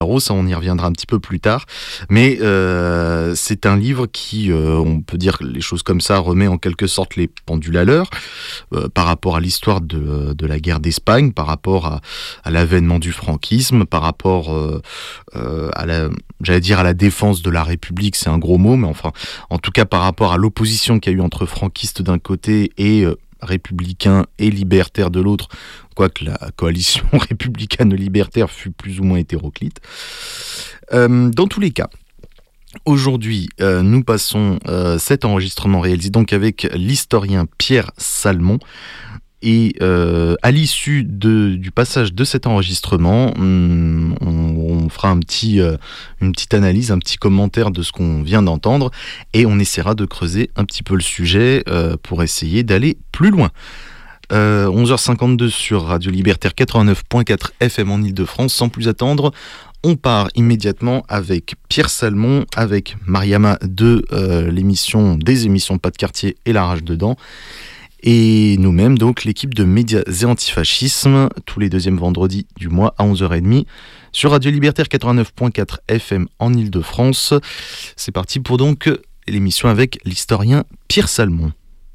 Ça, on y reviendra un petit peu plus tard, mais c'est un livre qui, on peut dire les choses comme ça, remet en quelque sorte les pendules à l'heure par rapport à l'histoire de la guerre d'Espagne, par rapport à l'avènement du franquisme, par rapport à la défense de la République, c'est un gros mot, mais enfin, en tout cas par rapport à l'opposition qu'il y a eu entre franquistes d'un côté et républicains et libertaires de l'autre, quoique la coalition républicaine-libertaire fut plus ou moins hétéroclite. Dans tous les cas, aujourd'hui, nous passons cet enregistrement réalisé donc avec l'historien Pierre Salmon. Et à l'issue du passage de cet enregistrement, on fera une petite analyse, un petit commentaire de ce qu'on vient d'entendre, et on essaiera de creuser un petit peu le sujet pour essayer d'aller plus loin. 11h52 sur Radio Libertaire 89.4 FM en Ile-de-France. Sans plus attendre, on part immédiatement avec Pierre Salmon, avec Mariama de des émissions Pas de quartier et La Rage dedans. Et nous-mêmes, donc, l'équipe de Médias et Antifascisme, tous les deuxièmes vendredis du mois à 11h30 sur Radio Libertaire 89.4 FM en Ile-de-France. C'est parti pour donc l'émission avec l'historien Pierre Salmon.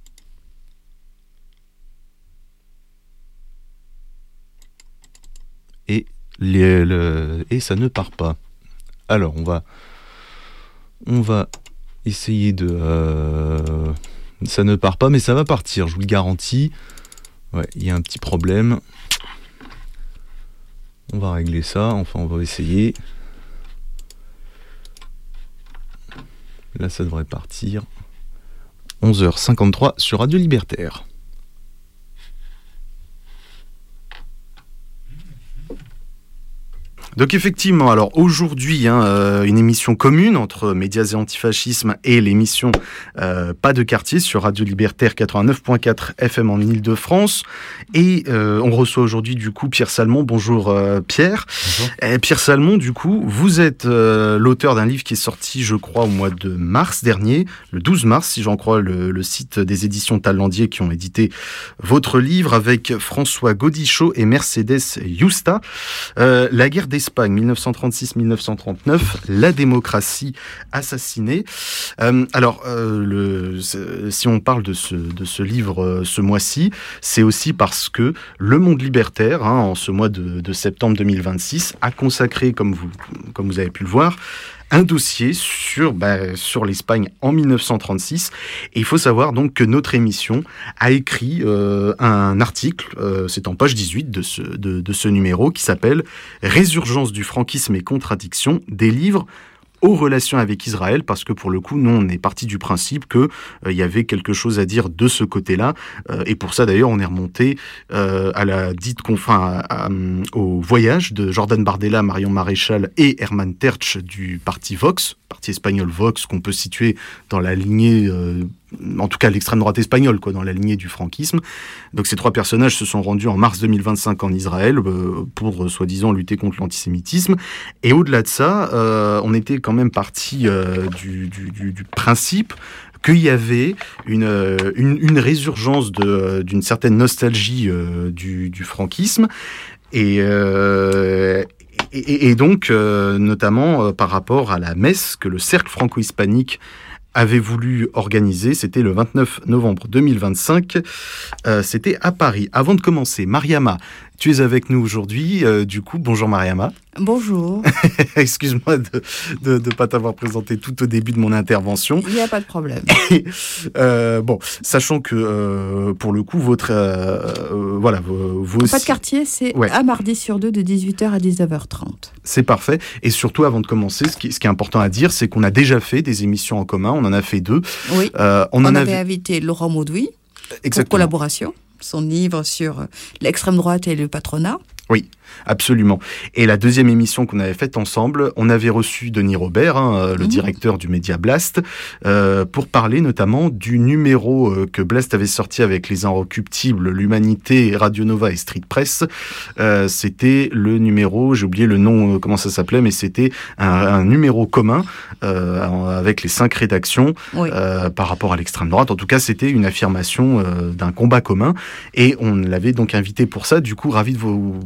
Et ça ne part pas. Alors, on va essayer de... Ça ne part pas, mais ça va partir, je vous le garantis. Ouais, il y a un petit problème. On va régler ça, enfin on va essayer. Là, ça devrait partir. 11h53 sur Radio Libertaire. Donc effectivement, alors aujourd'hui, une émission commune entre Médias et Antifascisme et l'émission Pas de quartier sur Radio Libertaire 89.4 FM en Ile-de-France. Et on reçoit aujourd'hui du coup Pierre Salmon. Bonjour Pierre. Bonjour. Pierre Salmon, du coup, vous êtes l'auteur d'un livre qui est sorti, je crois, au mois de mars dernier, le 12 mars, si j'en crois le site des éditions Talendier qui ont édité votre livre avec François Gaudichaud et Mercedes Yusta. La guerre d'Espagne, 1936-1939, la démocratie assassinée. Si on parle de ce livre ce mois-ci, c'est aussi parce que Le Monde Libertaire, en ce mois de septembre 2026, a consacré, comme vous avez pu le voir, un dossier sur l'Espagne en 1936. Et il faut savoir donc que notre émission a écrit un article, c'est en page 18 de ce numéro, qui s'appelle « Résurgence du franquisme et contradictions, des livres aux relations avec Israël », parce que pour le coup, nous, on est parti du principe qu'il y avait quelque chose à dire de ce côté-là. Et pour ça, d'ailleurs, on est remonté au voyage de Jordan Bardella, Marion Maréchal et Herman Tertsch du parti Vox, parti espagnol Vox, qu'on peut situer dans la lignée... en tout cas l'extrême droite espagnole, dans la lignée du franquisme. Donc ces trois personnages se sont rendus en mars 2025 en Israël pour soi-disant lutter contre l'antisémitisme. Et au-delà de ça, on était quand même parti du principe qu'il y avait une résurgence d'une certaine nostalgie du franquisme. Et donc, notamment par rapport à la messe que le Cercle franco-hispanique avait voulu organiser, c'était le 29 novembre 2025, c'était à Paris. Avant de commencer, Mariama, tu es avec nous aujourd'hui, du coup, bonjour Mariama. Bonjour. Excuse-moi de ne pas t'avoir présenté tout au début de mon intervention. Il n'y a pas de problème. Sachant que, pour le coup, vos Pas de quartier, c'est un mardi sur deux de 18h à 19h30. C'est parfait. Et surtout, avant de commencer, ce qui est important à dire, c'est qu'on a déjà fait des émissions en commun, on en a fait 2. Oui, on avait invité Laurent Maudoui pour collaboration, son livre sur l'extrême droite et le patronat. Oui, absolument. Et la deuxième émission qu'on avait faite ensemble, on avait reçu Denis Robert, le directeur du média Blast, pour parler notamment du numéro que Blast avait sorti avec Les Inrecuptibles, l'Humanité, Radio Nova et Street Press. C'était le numéro, j'ai oublié le nom, comment ça s'appelait, mais c'était un numéro commun avec les 5 rédactions par rapport à l'extrême droite. En tout cas, c'était une affirmation d'un combat commun. Et on l'avait donc invité pour ça. Du coup, ravi de vous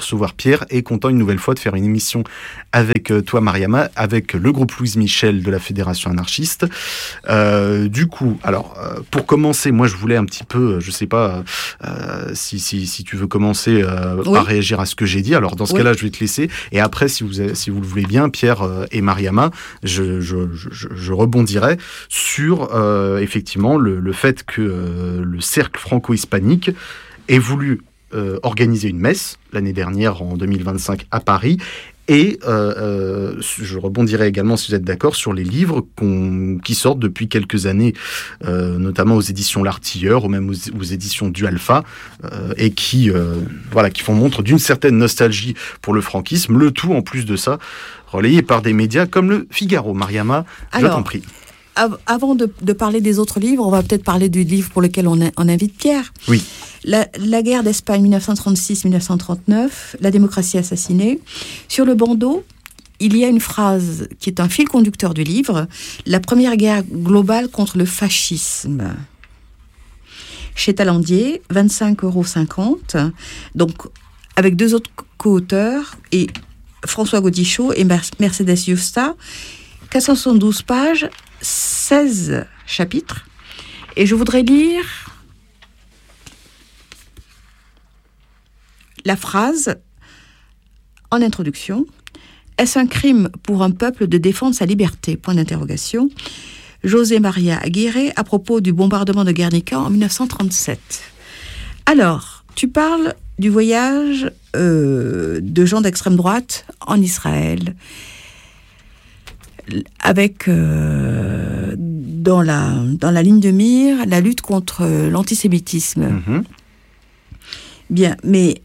recevoir Pierre et content une nouvelle fois de faire une émission avec toi, Mariama, avec le groupe Louise Michel de la Fédération anarchiste. Du coup, alors, pour commencer, moi, je voulais un petit peu, je sais pas si tu veux commencer par réagir à ce que j'ai dit. Alors, dans ce cas-là, je vais te laisser. Et après, si vous le voulez bien, Pierre et Mariama, je rebondirai sur, effectivement, le fait que le cercle franco-hispanique ait voulu organiser une messe l'année dernière, en 2025, à Paris. Et je rebondirai également, si vous êtes d'accord, sur les livres qui sortent depuis quelques années, notamment aux éditions L'Artilleur, ou même aux éditions du Alpha, et qui font montre d'une certaine nostalgie pour le franquisme, le tout, en plus de ça, relayé par des médias comme le Figaro. Mariama, je t'en prie. Avant de parler des autres livres, on va peut-être parler du livre pour lequel on invite Pierre. Oui. La guerre d'Espagne 1936-1939, la démocratie assassinée. Sur le bandeau, il y a une phrase qui est un fil conducteur du livre, la première guerre globale contre le fascisme. Chez Talandier, 25,50 €, donc avec 2 autres co-auteurs, et François Godichaud et Mercedes Yusta, 472 pages, 16 chapitres. Et je voudrais lire la phrase en introduction. Est-ce un crime pour un peuple de défendre sa liberté ? Point d'interrogation. José María Aguirre à propos du bombardement de Guernica en 1937. Alors, tu parles du voyage de gens d'extrême droite en Israël, avec dans la ligne de mire la lutte contre l'antisémitisme. Mm-hmm. Bien, mais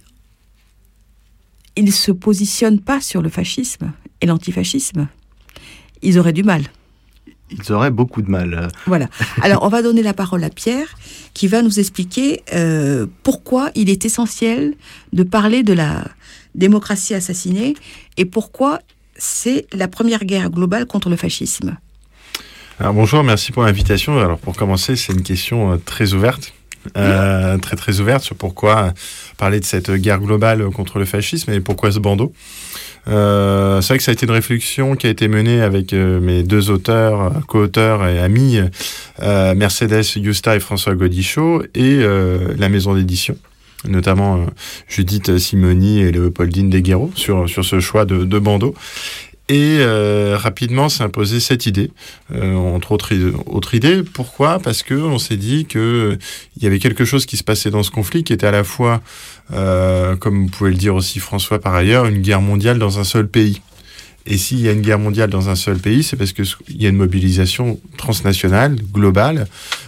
ils ne se positionnent pas sur le fascisme et l'antifascisme. Ils auraient du mal. Ils auraient beaucoup de mal. Voilà. Alors, on va donner la parole à Pierre, qui va nous expliquer pourquoi il est essentiel de parler de la démocratie assassinée et pourquoi c'est la première guerre globale contre le fascisme. Alors bonjour, merci pour l'invitation. Alors pour commencer, c'est une question très ouverte, très très ouverte sur pourquoi parler de cette guerre globale contre le fascisme et pourquoi ce bandeau. C'est vrai que ça a été une réflexion qui a été menée avec mes 2 auteurs, co-auteurs et amis, Mercedes Yusta et François Godichaud, et la maison d'édition, notamment Judith Simoni et Léopoldine Deguerreau sur ce choix de bandeau. Et rapidement s'est imposée cette idée, entre autres idées. Pourquoi ? Parce qu'on s'est dit qu'il y avait quelque chose qui se passait dans ce conflit qui était à la fois, comme vous pouvez le dire aussi François par ailleurs, une guerre mondiale dans un seul pays. Et s'il y a une guerre mondiale dans un seul pays, c'est parce qu'il y a une mobilisation transnationale, globale,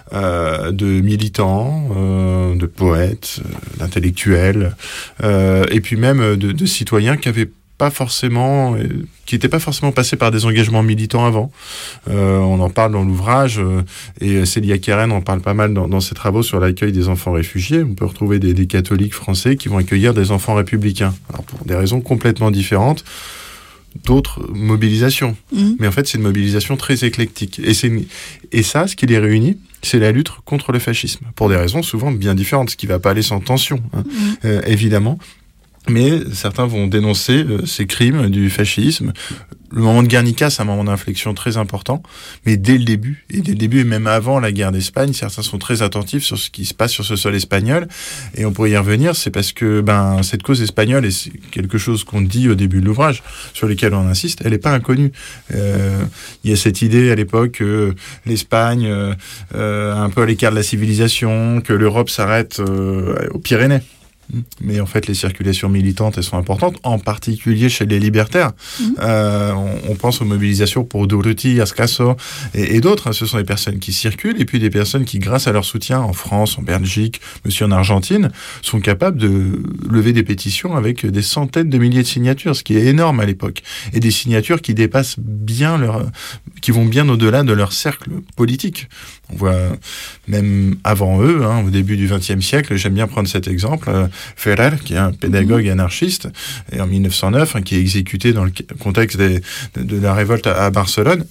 de militants, de poètes, d'intellectuels, et puis même de citoyens qui n'étaient pas forcément passés par des engagements militants avant. On en parle dans l'ouvrage, et Célia Keren en parle pas mal dans ses travaux sur l'accueil des enfants réfugiés. On peut retrouver des catholiques français qui vont accueillir des enfants républicains. Alors pour des raisons complètement différentes d'autres mobilisations. Mais en fait, c'est une mobilisation très éclectique. Et ça, ce qui les réunit, c'est la lutte contre le fascisme. Pour des raisons souvent bien différentes, ce qui ne va pas aller sans tension, évidemment. Mais certains vont dénoncer ces crimes du fascisme. Le moment de Guernica, c'est un moment d'inflexion très important, mais dès le début, et même avant la guerre d'Espagne, certains sont très attentifs sur ce qui se passe sur ce sol espagnol, et on pourrait y revenir, c'est parce que cette cause espagnole, et c'est quelque chose qu'on dit au début de l'ouvrage, sur lequel on insiste, elle n'est pas inconnue. Il y a cette idée à l'époque que l'Espagne, un peu à l'écart de la civilisation, que l'Europe s'arrête aux Pyrénées. Mais en fait, les circulations militantes, elles sont importantes, en particulier chez les libertaires. On pense aux mobilisations pour Durruti, Ascaso et d'autres. Ce sont des personnes qui circulent, et puis des personnes qui, grâce à leur soutien en France, en Belgique, mais aussi en Argentine, sont capables de lever des pétitions avec des centaines de milliers de signatures, ce qui est énorme à l'époque. Et des signatures qui dépassent bien qui vont bien au-delà de leur cercle politique. On voit même avant eux, au début du XXe siècle, j'aime bien prendre cet exemple, Ferrer, qui est un pédagogue anarchiste, et en 1909, qui est exécuté dans le contexte de la révolte à Barcelone.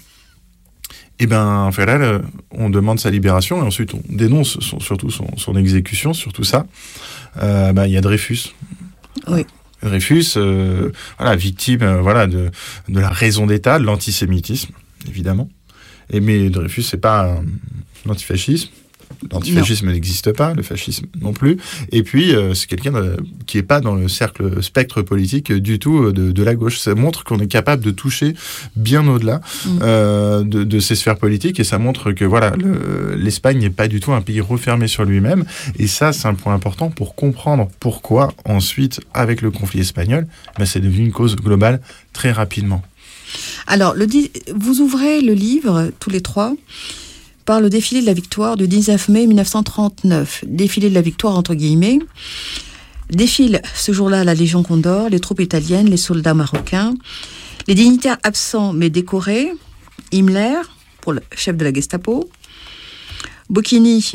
Et Ferrer, on demande sa libération, et ensuite on dénonce surtout son exécution, surtout ça. Il y a Dreyfus. Oui. Dreyfus, victime de la raison d'État, de l'antisémitisme, évidemment. Mais Dreyfus, c'est pas l'antifascisme. L'antifascisme n'existe pas, le fascisme non plus. Et puis, c'est quelqu'un qui n'est pas dans le spectre politique du tout de la gauche. Ça montre qu'on est capable de toucher bien au-delà de ces sphères politiques. Et ça montre que l'Espagne n'est pas du tout un pays refermé sur lui-même. Et ça, c'est un point important pour comprendre pourquoi, ensuite, avec le conflit espagnol, c'est devenu une cause globale très rapidement. Alors, vous ouvrez le livre, tous les trois, par le défilé de la victoire du 19 mai 1939. Défilé de la victoire, entre guillemets. Défilent ce jour-là la Légion Condor, les troupes italiennes, les soldats marocains, les dignitaires absents mais décorés, Himmler, pour le chef de la Gestapo, Bocchini,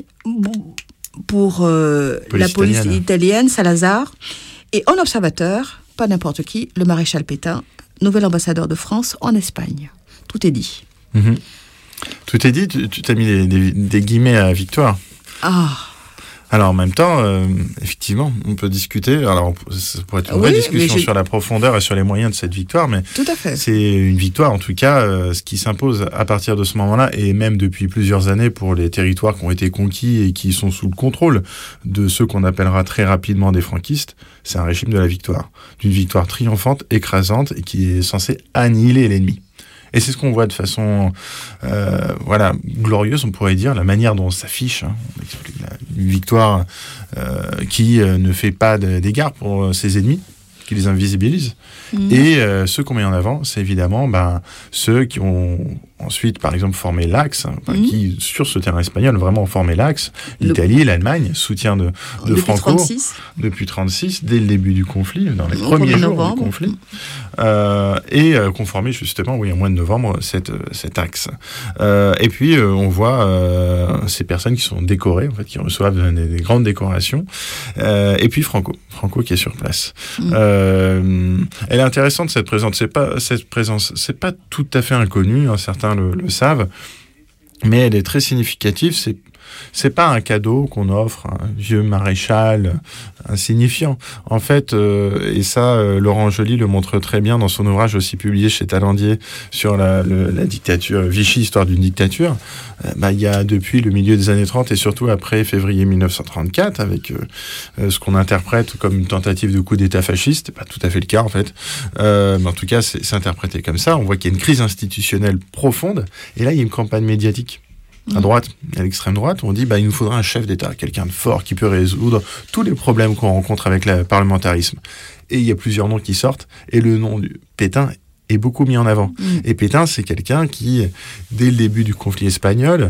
pour la police italienne, Salazar, et en observateur, pas n'importe qui, le maréchal Pétain, nouvel ambassadeur de France en Espagne. Tout est dit. Mmh. Tout est dit, tu t'as mis des guillemets à victoire. Ah. Alors en même temps, effectivement, on peut discuter. Alors ça pourrait être une vraie discussion sur la profondeur et sur les moyens de cette victoire, mais tout à fait. C'est une victoire, en tout cas, ce qui s'impose à partir de ce moment-là, et même depuis plusieurs années pour les territoires qui ont été conquis et qui sont sous le contrôle de ceux qu'on appellera très rapidement des franquistes. C'est un régime de la victoire, d'une victoire triomphante, écrasante, et qui est censée annihiler l'ennemi. Et c'est ce qu'on voit de façon glorieuse, on pourrait dire, la manière dont on s'affiche. On explique une victoire qui ne fait pas d'égard pour ses ennemis, qui les invisibilise. Et ceux qu'on met en avant, c'est évidemment ceux qui ont ensuite, par exemple, formé l'Axe, qui, sur ce terrain espagnol, vraiment ont formé l'Axe. L'Italie, l'Allemagne, soutien de Franco. Depuis 1936, dès le début du conflit, dans les premiers jours du conflit. Et conformer, justement, au mois de novembre, cet Axe. Et puis, on voit ces personnes qui sont décorées, en fait, qui reçoivent des grandes décorations. Et puis, Franco qui est sur place. Elle est intéressante, cette présence. C'est pas tout à fait inconnu, certains le savent, mais elle est très significative. C'est pas un cadeau qu'on offre à un vieux maréchal insignifiant. En fait, et ça, Laurent Joly le montre très bien dans son ouvrage aussi publié chez Talandier sur la dictature, Vichy, histoire d'une dictature. Il y a depuis le milieu des années 30 et surtout après février 1934, avec ce qu'on interprète comme une tentative de coup d'État fasciste. C'est pas tout à fait le cas, en fait. Mais en tout cas, c'est interprété comme ça. On voit qu'il y a une crise institutionnelle profonde. Et là, il y a une campagne médiatique. À droite, à l'extrême droite, on dit il nous faudra un chef d'État, quelqu'un de fort qui peut résoudre tous les problèmes qu'on rencontre avec le parlementarisme. Et il y a plusieurs noms qui sortent, et le nom de Pétain est beaucoup mis en avant. Et Pétain, c'est quelqu'un qui, dès le début du conflit espagnol,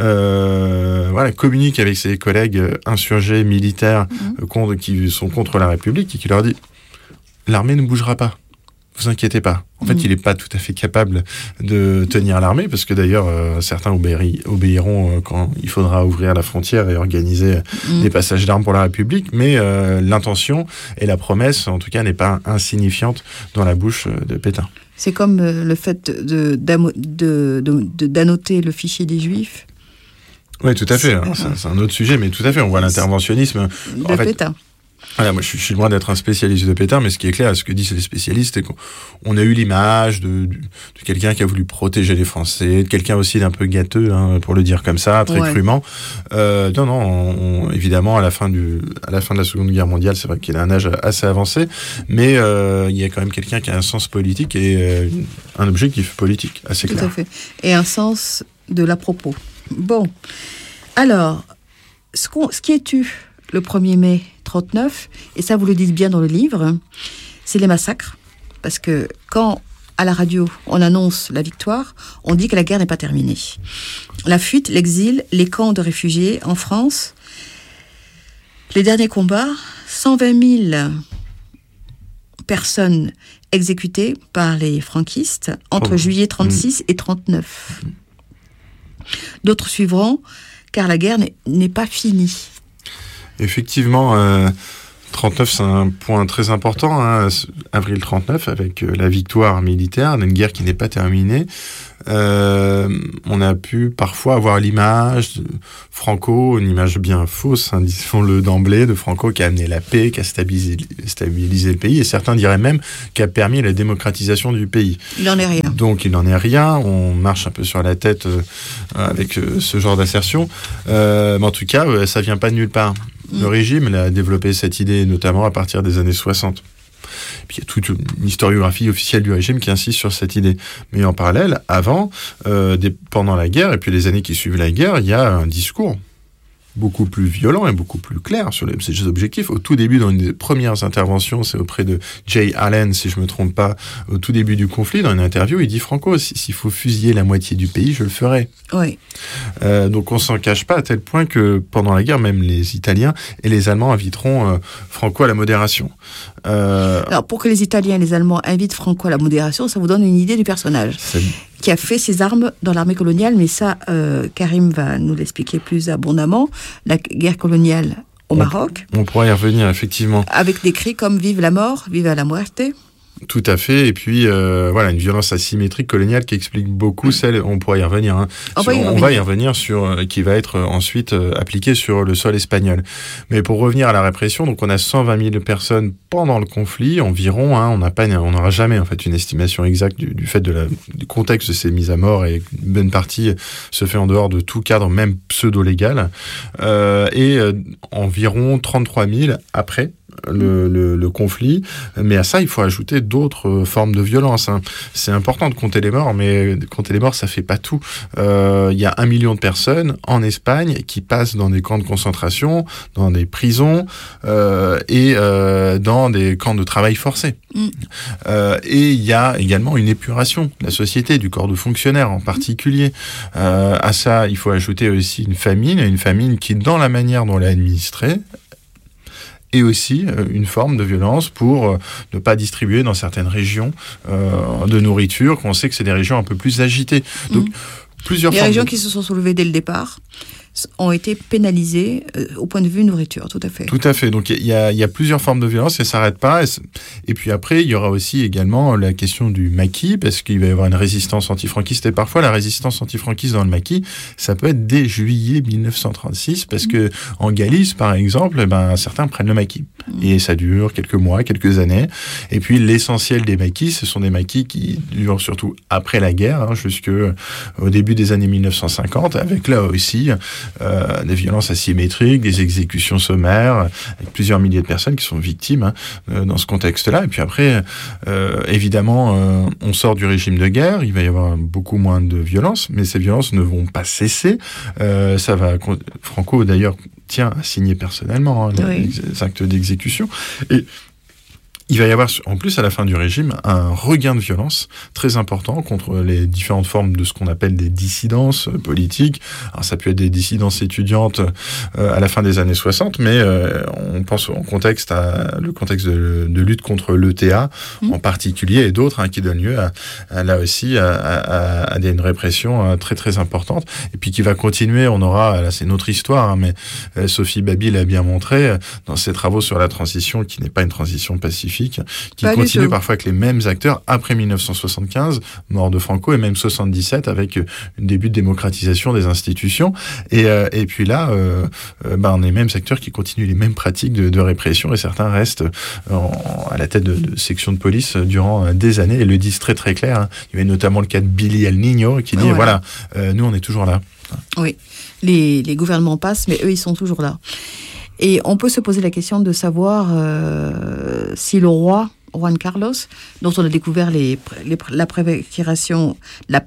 communique avec ses collègues insurgés, militaires, qui sont contre la République, et qui leur dit « L'armée ne bougera pas. Vous inquiétez pas. » En fait, il n'est pas tout à fait capable de tenir l'armée, parce que d'ailleurs, certains obéiront quand il faudra ouvrir la frontière et organiser des passages d'armes pour la République, mais l'intention et la promesse, en tout cas, n'est pas insignifiante dans la bouche de Pétain. C'est comme le fait d'annoter le fichier des Juifs. Oui, tout à fait. C'est un autre sujet, mais tout à fait. On voit l'interventionnisme de Pétain. Voilà, moi je suis loin d'être un spécialiste de Pétain, mais ce qui est clair, ce que disent les spécialistes, c'est qu'on a eu l'image de quelqu'un qui a voulu protéger les Français, de quelqu'un aussi d'un peu gâteux, pour le dire comme ça, très crûment. Évidemment, à la fin de la Seconde Guerre mondiale, c'est vrai qu'il a un âge assez avancé, mais il y a quand même quelqu'un qui a un sens politique et un objectif politique assez clair. Tout à fait. Et un sens de l'à-propos. Bon. Alors, ce qui est tu le 1er mai 1939, et ça vous le dites bien dans le livre, c'est les massacres. Parce que quand, à la radio, on annonce la victoire, on dit que la guerre n'est pas terminée. La fuite, l'exil, les camps de réfugiés en France, les derniers combats, 120 000 personnes exécutées par les franquistes entre juillet 1936 et 1939. D'autres suivront, car la guerre n'est pas finie. Effectivement, 1939, c'est un point très important, avril 1939, avec la victoire militaire d'une guerre qui n'est pas terminée. on a pu parfois avoir l'image de Franco, une image bien fausse, hein, disons-le d'emblée, de Franco qui a amené la paix, qui a stabilisé le pays, et certains diraient même qui a permis la démocratisation du pays. Il n'en est rien. Donc il n'en est rien, on marche un peu sur la tête avec ce genre d'assertion, mais en tout cas, ça vient pas de nulle part. Le régime a développé cette idée, notamment à partir des années 60. Puis il y a toute une historiographie officielle du régime qui insiste sur cette idée. Mais en parallèle, avant, pendant la guerre, et puis les années qui suivent la guerre, il y a un discours beaucoup plus violent et beaucoup plus clair sur ces objectifs. Au tout début, dans une des premières interventions, c'est auprès de Jay Allen, si je me trompe pas, au tout début du conflit, dans une interview, il dit « Franco, s'il faut fusiller la moitié du pays, je le ferai. » Oui. Donc on s'en cache pas, à tel point que pendant la guerre, même les Italiens et les Allemands inviteront Franco à la modération. Alors pour que les Italiens et les Allemands invitent Franco à la modération, ça vous donne une idée du personnage qui a fait ses armes dans l'armée coloniale, mais ça, Karim va nous l'expliquer plus abondamment. La guerre coloniale au Maroc. On pourrait y revenir, effectivement. Avec des cris comme « Vive la mort »,« Vive la muerte ». Tout à fait, et puis voilà, une violence asymétrique coloniale qui explique beaucoup celle, on pourrait y revenir, hein, on va y revenir sur, qui va être ensuite appliquée sur le sol espagnol. Mais pour revenir à la répression, donc on a 120 000 personnes pendant le conflit, environ, hein, on n'aura jamais en fait une estimation exacte du fait du contexte de ces mises à mort, et une bonne partie se fait en dehors de tout cadre, même pseudo-légal, et environ 33 000 après le conflit, mais à ça il faut ajouter d'autres formes de violence, hein. C'est important de compter les morts, mais compter les morts ça fait pas tout. Il y a 1 million de personnes en Espagne qui passent dans des camps de concentration, dans des prisons et dans des camps de travail forcé. Et il y a également une épuration de la société, du corps de fonctionnaires en particulier. À ça il faut ajouter aussi une famine qui, dans la manière dont elle est administrée, et aussi une forme de violence pour ne pas distribuer dans certaines régions de nourriture, qu'on sait que c'est des régions un peu plus agitées. Donc, plusieurs les régions qui se sont soulevées dès le départ ont été pénalisées au point de vue nourriture, tout à fait. Tout à fait. Donc il y a plusieurs formes de violence et ça s'arrête pas. Et puis après, il y aura aussi également la question du maquis, parce qu'il va y avoir une résistance antifranquiste. Et parfois, la résistance antifranquiste dans le maquis, ça peut être dès juillet 1936, parce que en Galice, par exemple, certains prennent le maquis. Et ça dure quelques mois, quelques années. Et puis l'essentiel des maquis, ce sont des maquis qui durent surtout après la guerre, hein, jusqu'au début des années 1950, avec là aussi des violences asymétriques, des exécutions sommaires, avec plusieurs milliers de personnes qui sont victimes dans ce contexte-là. Et puis après, évidemment, on sort du régime de guerre, il va y avoir beaucoup moins de violences, mais ces violences ne vont pas cesser. Franco, d'ailleurs, tient à signer personnellement les actes d'exécution. Et il va y avoir, en plus, à la fin du régime, un regain de violence très important contre les différentes formes de ce qu'on appelle des dissidences politiques. Alors, ça peut être des dissidences étudiantes à la fin des années 60, mais on pense le contexte de lutte contre l'ETA en particulier, et d'autres qui donnent lieu là aussi à une répression très très importante, et puis qui va continuer. On aura, là c'est notre histoire, mais Sophie Babi l'a bien montré dans ses travaux sur la transition, qui n'est pas une transition pacifique, qui continue parfois avec les mêmes acteurs après 1975, mort de Franco, et même 77 avec un début de démocratisation des institutions. Et puis là, on a les mêmes acteurs qui continuent les mêmes pratiques de répression, et certains restent à la tête de sections de police durant des années, et le disent très très clair, hein. Il y avait notamment le cas de Billy El Niño qui dit nous on est toujours là. Oui, les gouvernements passent, mais eux ils sont toujours là. Et on peut se poser la question de savoir si le roi, Juan Carlos, dont on a découvert la prévarication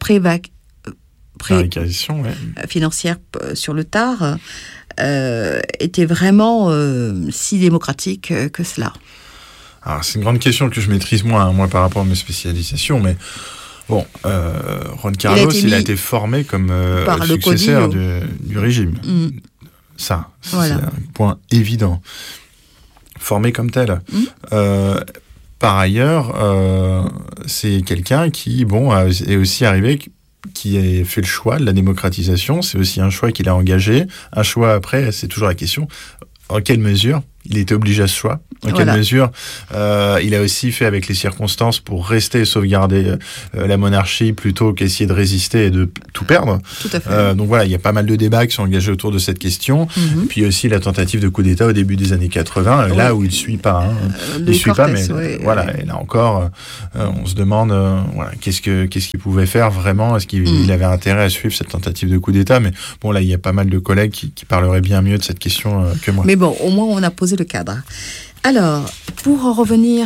financière sur le tard, était vraiment si démocratique que cela. Alors, c'est une grande question que je maîtrise moins, par rapport à mes spécialisations, mais bon, Juan Carlos, il a été formé comme successeur du régime. Ça, c'est un point évident. Formé comme tel. Par ailleurs, c'est quelqu'un qui, est aussi arrivé, qui a fait le choix de la démocratisation. C'est aussi un choix qu'il a engagé. Un choix après, c'est toujours la question, en quelle mesure il était obligé à ce choix. Dans quelle mesure il a aussi fait avec les circonstances pour rester et sauvegarder la monarchie plutôt qu'essayer de résister et de tout perdre. Tout à fait. Donc voilà, il y a pas mal de débats qui sont engagés autour de cette question. Puis aussi la tentative de coup d'État au début des années 80, là où il ne suit pas. Il suit pas, mais voilà. Et là encore, on se demande qu'est-ce qu'il pouvait faire vraiment. Est-ce qu'il avait intérêt à suivre cette tentative de coup d'État? Mais bon, là, il y a pas mal de collègues qui parleraient bien mieux de cette question que moi. Mais bon, au moins, on a posé le cadre. Alors, pour en revenir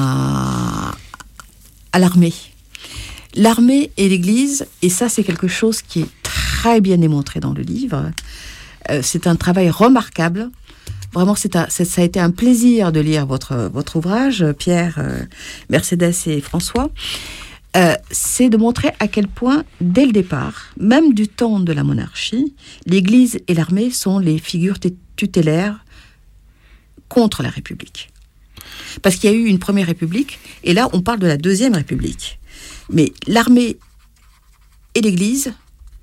à l'armée. L'armée et l'Église, et ça c'est quelque chose qui est très bien démontré dans le livre, c'est un travail remarquable. Vraiment, ça a été un plaisir de lire votre ouvrage, Pierre, Mercedes et François. C'est de montrer à quel point, dès le départ, même du temps de la monarchie, l'Église et l'armée sont les figures tutélaires contre la République. Parce qu'il y a eu une première République, et là, on parle de la deuxième République. Mais l'armée et l'Église,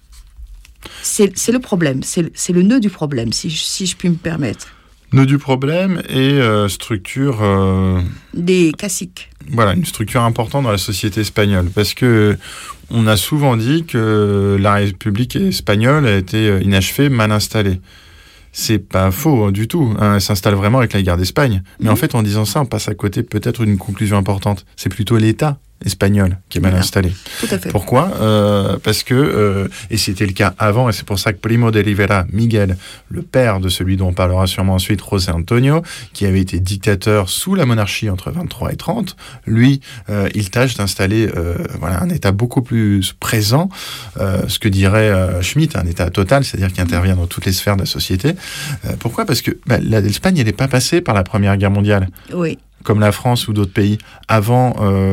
c'est le problème, c'est le nœud du problème, si je puis me permettre. Nœud du problème et structure... des caciques. Voilà, une structure importante dans la société espagnole, parce que on a souvent dit que la République espagnole a été inachevée, mal installée. C'est pas faux du tout. Elle s'installe vraiment avec la guerre d'Espagne. Mais en fait, en disant ça, on passe à côté peut-être d'une conclusion importante. C'est plutôt l'État espagnol qui est mal installé. Tout à fait. Pourquoi ? Parce que, et c'était le cas avant, et c'est pour ça que Primo de Rivera, Miguel, le père de celui dont on parlera sûrement ensuite, José Antonio, qui avait été dictateur sous la monarchie entre 23 et 30, lui, il tâche d'installer un État beaucoup plus présent, ce que dirait Schmitt, un État total, c'est-à-dire qui intervient dans toutes les sphères de la société. Pourquoi ? Parce que l'Espagne, elle n'est pas passée par la Première Guerre mondiale. Oui. Comme la France ou d'autres pays. Avant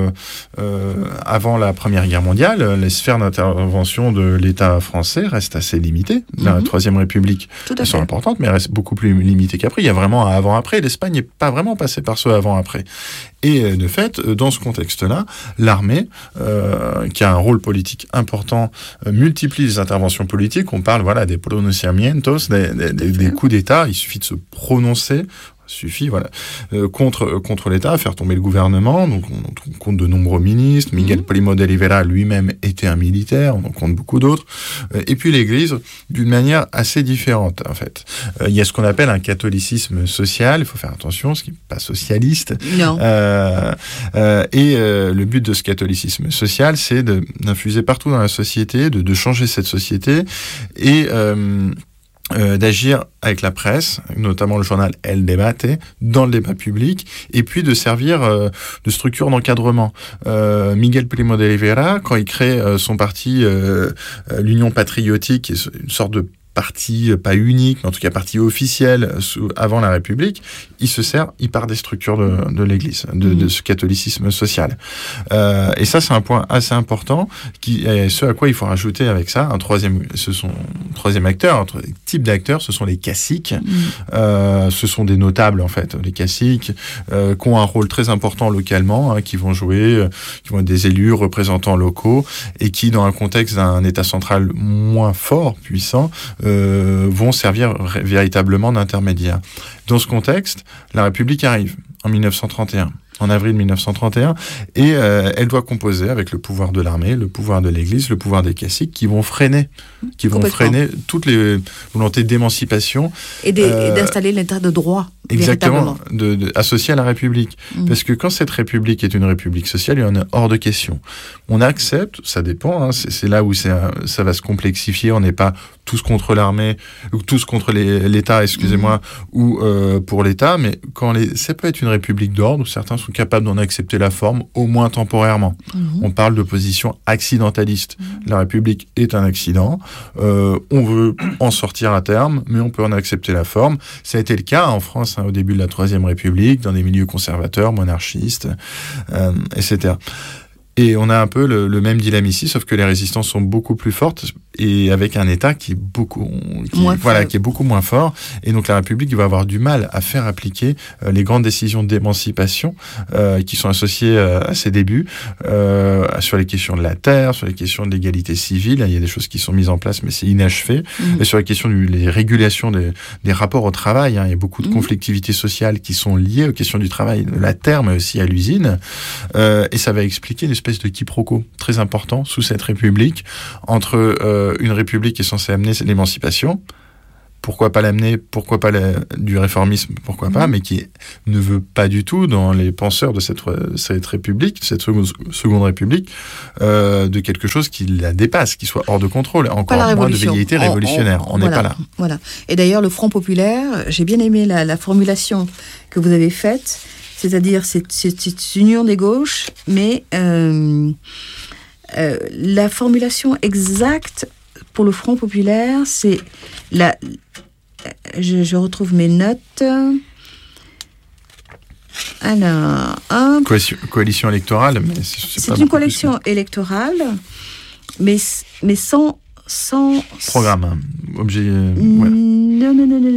la Première Guerre mondiale, les sphères d'intervention de l'État français restent assez limitées. La Troisième République, elles sont importantes, mais elles restent beaucoup plus limitées qu'après. Il y a vraiment un avant-après. L'Espagne n'est pas vraiment passée par ce avant-après. Et de fait, dans ce contexte-là, l'armée, qui a un rôle politique important, multiplie les interventions politiques. On parle des pronunciamientos, des coups d'État. Il suffit de se prononcer suffit, contre l'État, faire tomber le gouvernement. Donc on compte de nombreux ministres. Miguel Primo de Rivera lui-même était un militaire, on en compte beaucoup d'autres. Et puis l'Église, d'une manière assez différente, en fait. Il y a ce qu'on appelle un catholicisme social, il faut faire attention, ce qui n'est pas socialiste. Non. Le but de ce catholicisme social, c'est d'infuser partout dans la société, de changer cette société, et d'agir avec la presse, notamment le journal El Debate, dans le débat public, et puis de servir de structure d'encadrement. Miguel Primo de Rivera, quand il crée son parti, l'Union Patriotique, qui est une sorte de parti, pas unique, mais en tout cas parti officiel avant la République, il part des structures de l'Église, de ce catholicisme social. Et ça, c'est un point assez important, ce à quoi il faut rajouter avec ça un troisième acteur, un type d'acteurs, ce sont les caciques. Ce sont des notables, en fait, les caciques, qui ont un rôle très important localement, qui vont être des élus, représentants locaux, et qui, dans un contexte d'un État central moins fort, puissant, vont servir véritablement d'intermédiaires. Dans ce contexte, la République arrive en 1931. En avril 1931, et elle doit composer avec le pouvoir de l'armée, le pouvoir de l'Église, le pouvoir des caciques, qui vont freiner toutes les volontés d'émancipation. Et d'installer l'état de droit. Exactement, associé à la République. Parce que quand cette République est une République sociale, il y en a hors de question. On accepte, ça dépend, c'est là où ça va se complexifier, on n'est pas tous contre l'armée, ou tous contre l'État, excusez-moi, ou pour l'État, mais ça peut être une République d'ordre, où certains sont capables d'en accepter la forme, au moins temporairement. On parle de position accidentaliste. La République est un accident, on veut en sortir à terme, mais on peut en accepter la forme. Ça a été le cas en France, au début de la Troisième République, dans des milieux conservateurs, monarchistes, etc. Et on a un peu le même dilemme ici, sauf que les résistances sont beaucoup plus fortes. et avec un État qui est beaucoup moins fort. Et donc la République va avoir du mal à faire appliquer les grandes décisions d'émancipation qui sont associées à ses débuts, sur les questions de la terre, sur les questions de l'égalité civile. Il y a des choses qui sont mises en place, mais c'est inachevé. Et sur les questions des régulations des rapports au travail, il y a beaucoup de conflictivités sociales qui sont liées aux questions du travail, de la terre, mais aussi à l'usine. Et ça va expliquer une espèce de quiproquo très important sous cette République entre une République qui est censée amener l'émancipation, pourquoi pas l'amener, pourquoi pas du réformisme, pourquoi pas, mais qui ne veut pas du tout, dans les penseurs de cette République, cette seconde République, de quelque chose qui la dépasse, qui soit hors de contrôle, encore moins de velléité révolutionnaire. On n'est pas là. Voilà. Et d'ailleurs, le Front populaire, j'ai bien aimé la formulation que vous avez faite, c'est-à-dire c'est une union des gauches, mais la formulation exacte pour le Front populaire, c'est je retrouve mes notes. Alors, coalition électorale, mais c'est une coalition électorale, mais sans programme, objet. Non.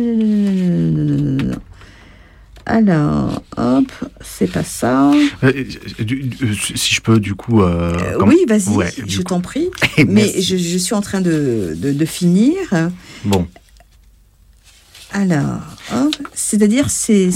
Alors, hop, c'est pas ça. Si je peux, du coup... oui, vas-y, je t'en prie. Mais je suis en train de finir. Bon. Alors, hop, c'est-à-dire, c'est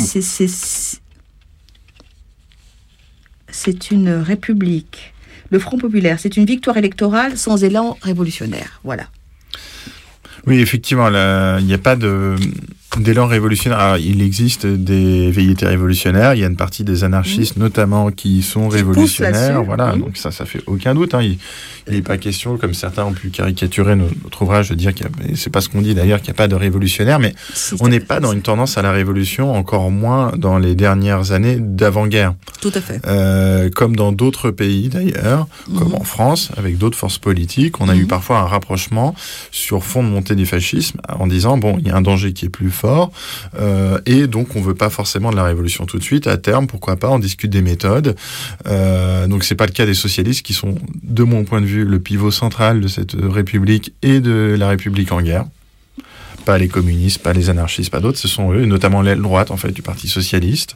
une république. Le Front populaire, c'est une victoire électorale sans élan révolutionnaire. Voilà. Oui, effectivement, il n'y a pas d'élan révolutionnaire. Alors, il existe des velléités révolutionnaires. Il y a une partie des anarchistes, notamment, qui sont révolutionnaires. Voilà, donc ça fait aucun doute. Il n'est pas question, comme certains ont pu caricaturer notre ouvrage, de dire c'est pas ce qu'on dit d'ailleurs, qu'il n'y a pas de révolutionnaires, mais on n'est pas dans une tendance à la révolution, encore moins dans les dernières années d'avant-guerre. Tout à fait. Comme dans d'autres pays d'ailleurs, comme en France, avec d'autres forces politiques, on a eu parfois un rapprochement sur fond de montée du fascisme, en disant, bon, il y a un danger qui est plus fort, et donc on ne veut pas forcément de la révolution tout de suite. À terme, pourquoi pas, on discute des méthodes. Donc c'est pas le cas des socialistes, qui sont, de mon point de vue, le pivot central de cette République et de la République en guerre. Pas les communistes, pas les anarchistes, pas d'autres, ce sont eux, notamment l'aile droite en fait du Parti socialiste.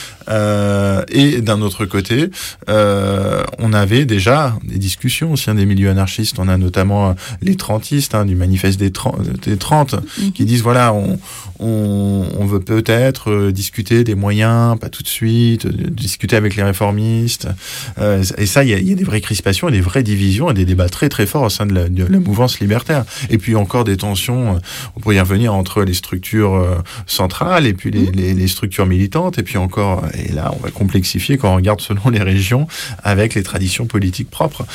Et d'un autre côté, on avait déjà des discussions aussi des milieux anarchistes. On a notamment les trentistes du manifeste des 30 qui disent voilà, on veut peut-être discuter des moyens, pas tout de suite, discuter avec les réformistes. Et ça, il y a des vraies crispations et des vraies divisions et des débats très très forts au sein de la mouvance libertaire. Et puis encore des tensions, on pourrait y revenir, entre les structures centrales et puis les structures militantes, et puis encore... Et là, on va complexifier quand on regarde selon les régions avec les traditions politiques propres.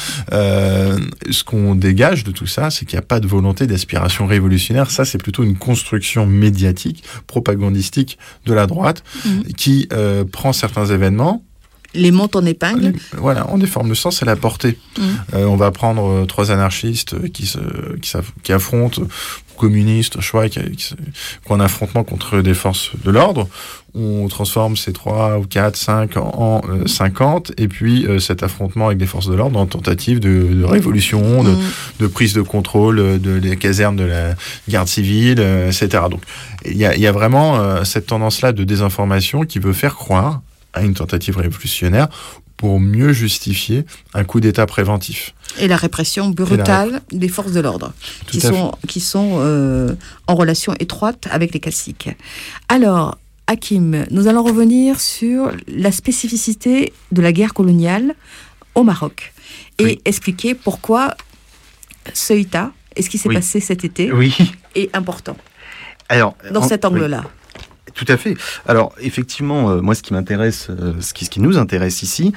Ce qu'on dégage de tout ça, c'est qu'il n'y a pas de volonté d'aspiration révolutionnaire. Ça, c'est plutôt une construction médiatique, propagandistique de la droite qui prend certains événements, les monte en épingle. Voilà, on déforme le sens et la portée. On va prendre 3 anarchistes qui affrontent communistes, choix, qui ont un affrontement contre des forces de l'ordre. On transforme ces 3 ou 4, 5 en 50, et puis cet affrontement avec des forces de l'ordre en tentative de révolution, de prise de contrôle des casernes de la garde civile, etc. Donc il y a vraiment cette tendance-là de désinformation qui veut faire croire à une tentative révolutionnaire pour mieux justifier un coup d'État préventif. Et la répression brutale des forces de l'ordre, qui sont en relation étroite avec les classiques. Alors, Hakim, nous allons revenir sur la spécificité de la guerre coloniale au Maroc et expliquer pourquoi Ceuta, et ce qui s'est passé cet été, est important. Alors, dans cet angle-là. Tout à fait. Alors, effectivement, moi, ce qui m'intéresse, ce qui nous intéresse ici,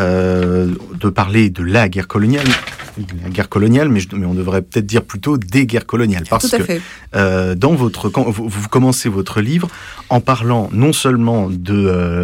de parler de la guerre coloniale, mais on devrait peut-être dire plutôt des guerres coloniales, parce que dans vous commencez votre livre en parlant non seulement du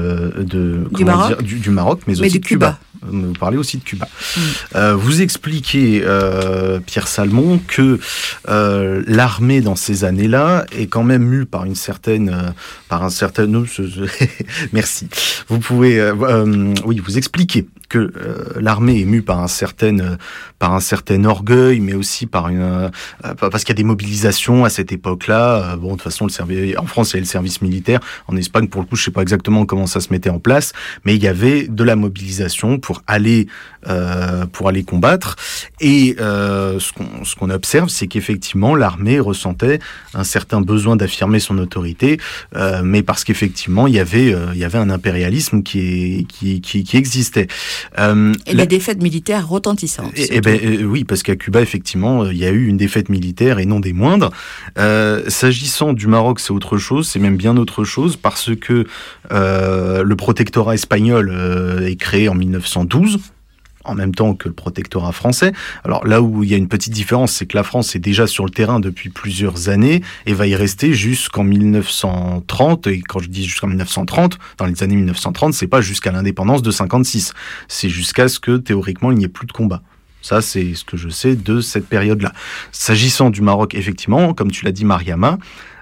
Maroc, mais aussi de Cuba. Vous parlez aussi de Cuba. Vous expliquez, Pierre Salmon, que l'armée dans ces années-là est quand même mue par un certain merci. Vous pouvez, vous expliquez que l'armée est mue par un certain orgueil, mais aussi parce qu'il y a des mobilisations à cette époque-là. Bon, de toute façon, en France, il y avait le service militaire. En Espagne, pour le coup, je sais pas exactement comment ça se mettait en place, mais il y avait de la mobilisation pour aller combattre. Et ce qu'on observe, c'est qu'effectivement, l'armée ressentait un certain besoin d'affirmer son autorité, mais parce qu'effectivement, il y avait un impérialisme qui existait. Les défaites militaires retentissantes. Oui, parce qu'à Cuba, effectivement, il y a eu une défaite militaire et non des moindres. S'agissant du Maroc, c'est autre chose, c'est même bien autre chose, parce que le protectorat espagnol est créé en 1912, en même temps que le protectorat français. Alors là où il y a une petite différence, c'est que la France est déjà sur le terrain depuis plusieurs années et va y rester jusqu'en 1930. Et quand je dis jusqu'en 1930, dans les années 1930, c'est pas jusqu'à l'indépendance de 56. C'est jusqu'à ce que, théoriquement, il n'y ait plus de combat. Ça, c'est ce que je sais de cette période-là. S'agissant du Maroc, effectivement, comme tu l'as dit, Mariama,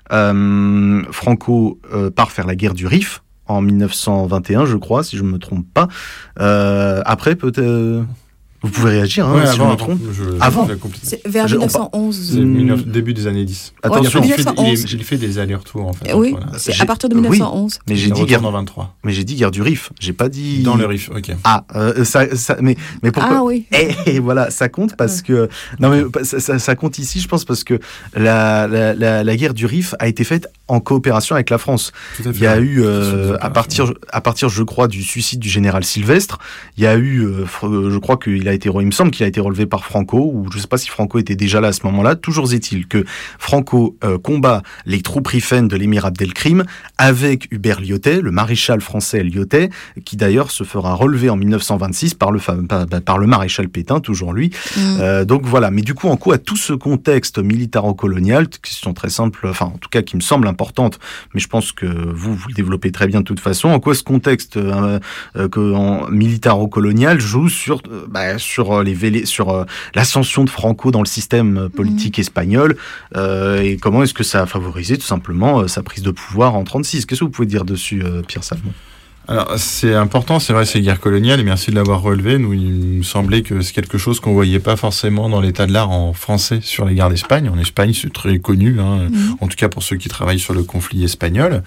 Franco part faire la guerre du Rif en 1921, je crois, si je ne me trompe pas. Après, peut-être... Vous pouvez réagir, ouais, si je me trompe. Avant. C'est vers 1911. C'est début des années 10. Attention, il fait des allers-retours, en fait. Oui, voilà. C'est à partir de 1911. Oui, mais j'ai dit guerre en 23. Mais j'ai dit guerre du Rif. J'ai pas dit... Dans le Rif, ok. Mais pourquoi... Ah oui. Et voilà, ça compte parce que... Non, mais ça compte ici, je pense, parce que la guerre du Rif a été faite en coopération avec la France. Il y a eu, à partir, je crois, du suicide du général Sylvestre, il y a eu, je crois qu'il il me semble qu'il a été relevé par Franco, ou je ne sais pas si Franco était déjà là à ce moment-là. Toujours est-il que Franco combat les troupes rifennes de l'émir Abdelkrim avec Hubert Lyautey, le maréchal français Lyautey, qui d'ailleurs se fera relever en 1926 par le maréchal Pétain, toujours lui. Donc voilà. Mais du coup, en quoi à tout ce contexte militaro-colonial, question très simple, enfin en tout cas qui me semble importante, mais je pense que vous le développez très bien de toute façon, en quoi ce contexte militaro-colonial joue sur l'ascension de Franco dans le système politique espagnol, et comment est-ce que ça a favorisé tout simplement sa prise de pouvoir en 1936. Qu'est-ce que vous pouvez dire dessus, Pierre Salmon ? Alors, c'est important, c'est vrai, ces guerres coloniales, et merci de l'avoir relevé. Nous, il me semblait que c'est quelque chose qu'on voyait pas forcément dans l'état de l'art en français sur les guerres d'Espagne. En Espagne, c'est très connu, en tout cas pour ceux qui travaillent sur le conflit espagnol.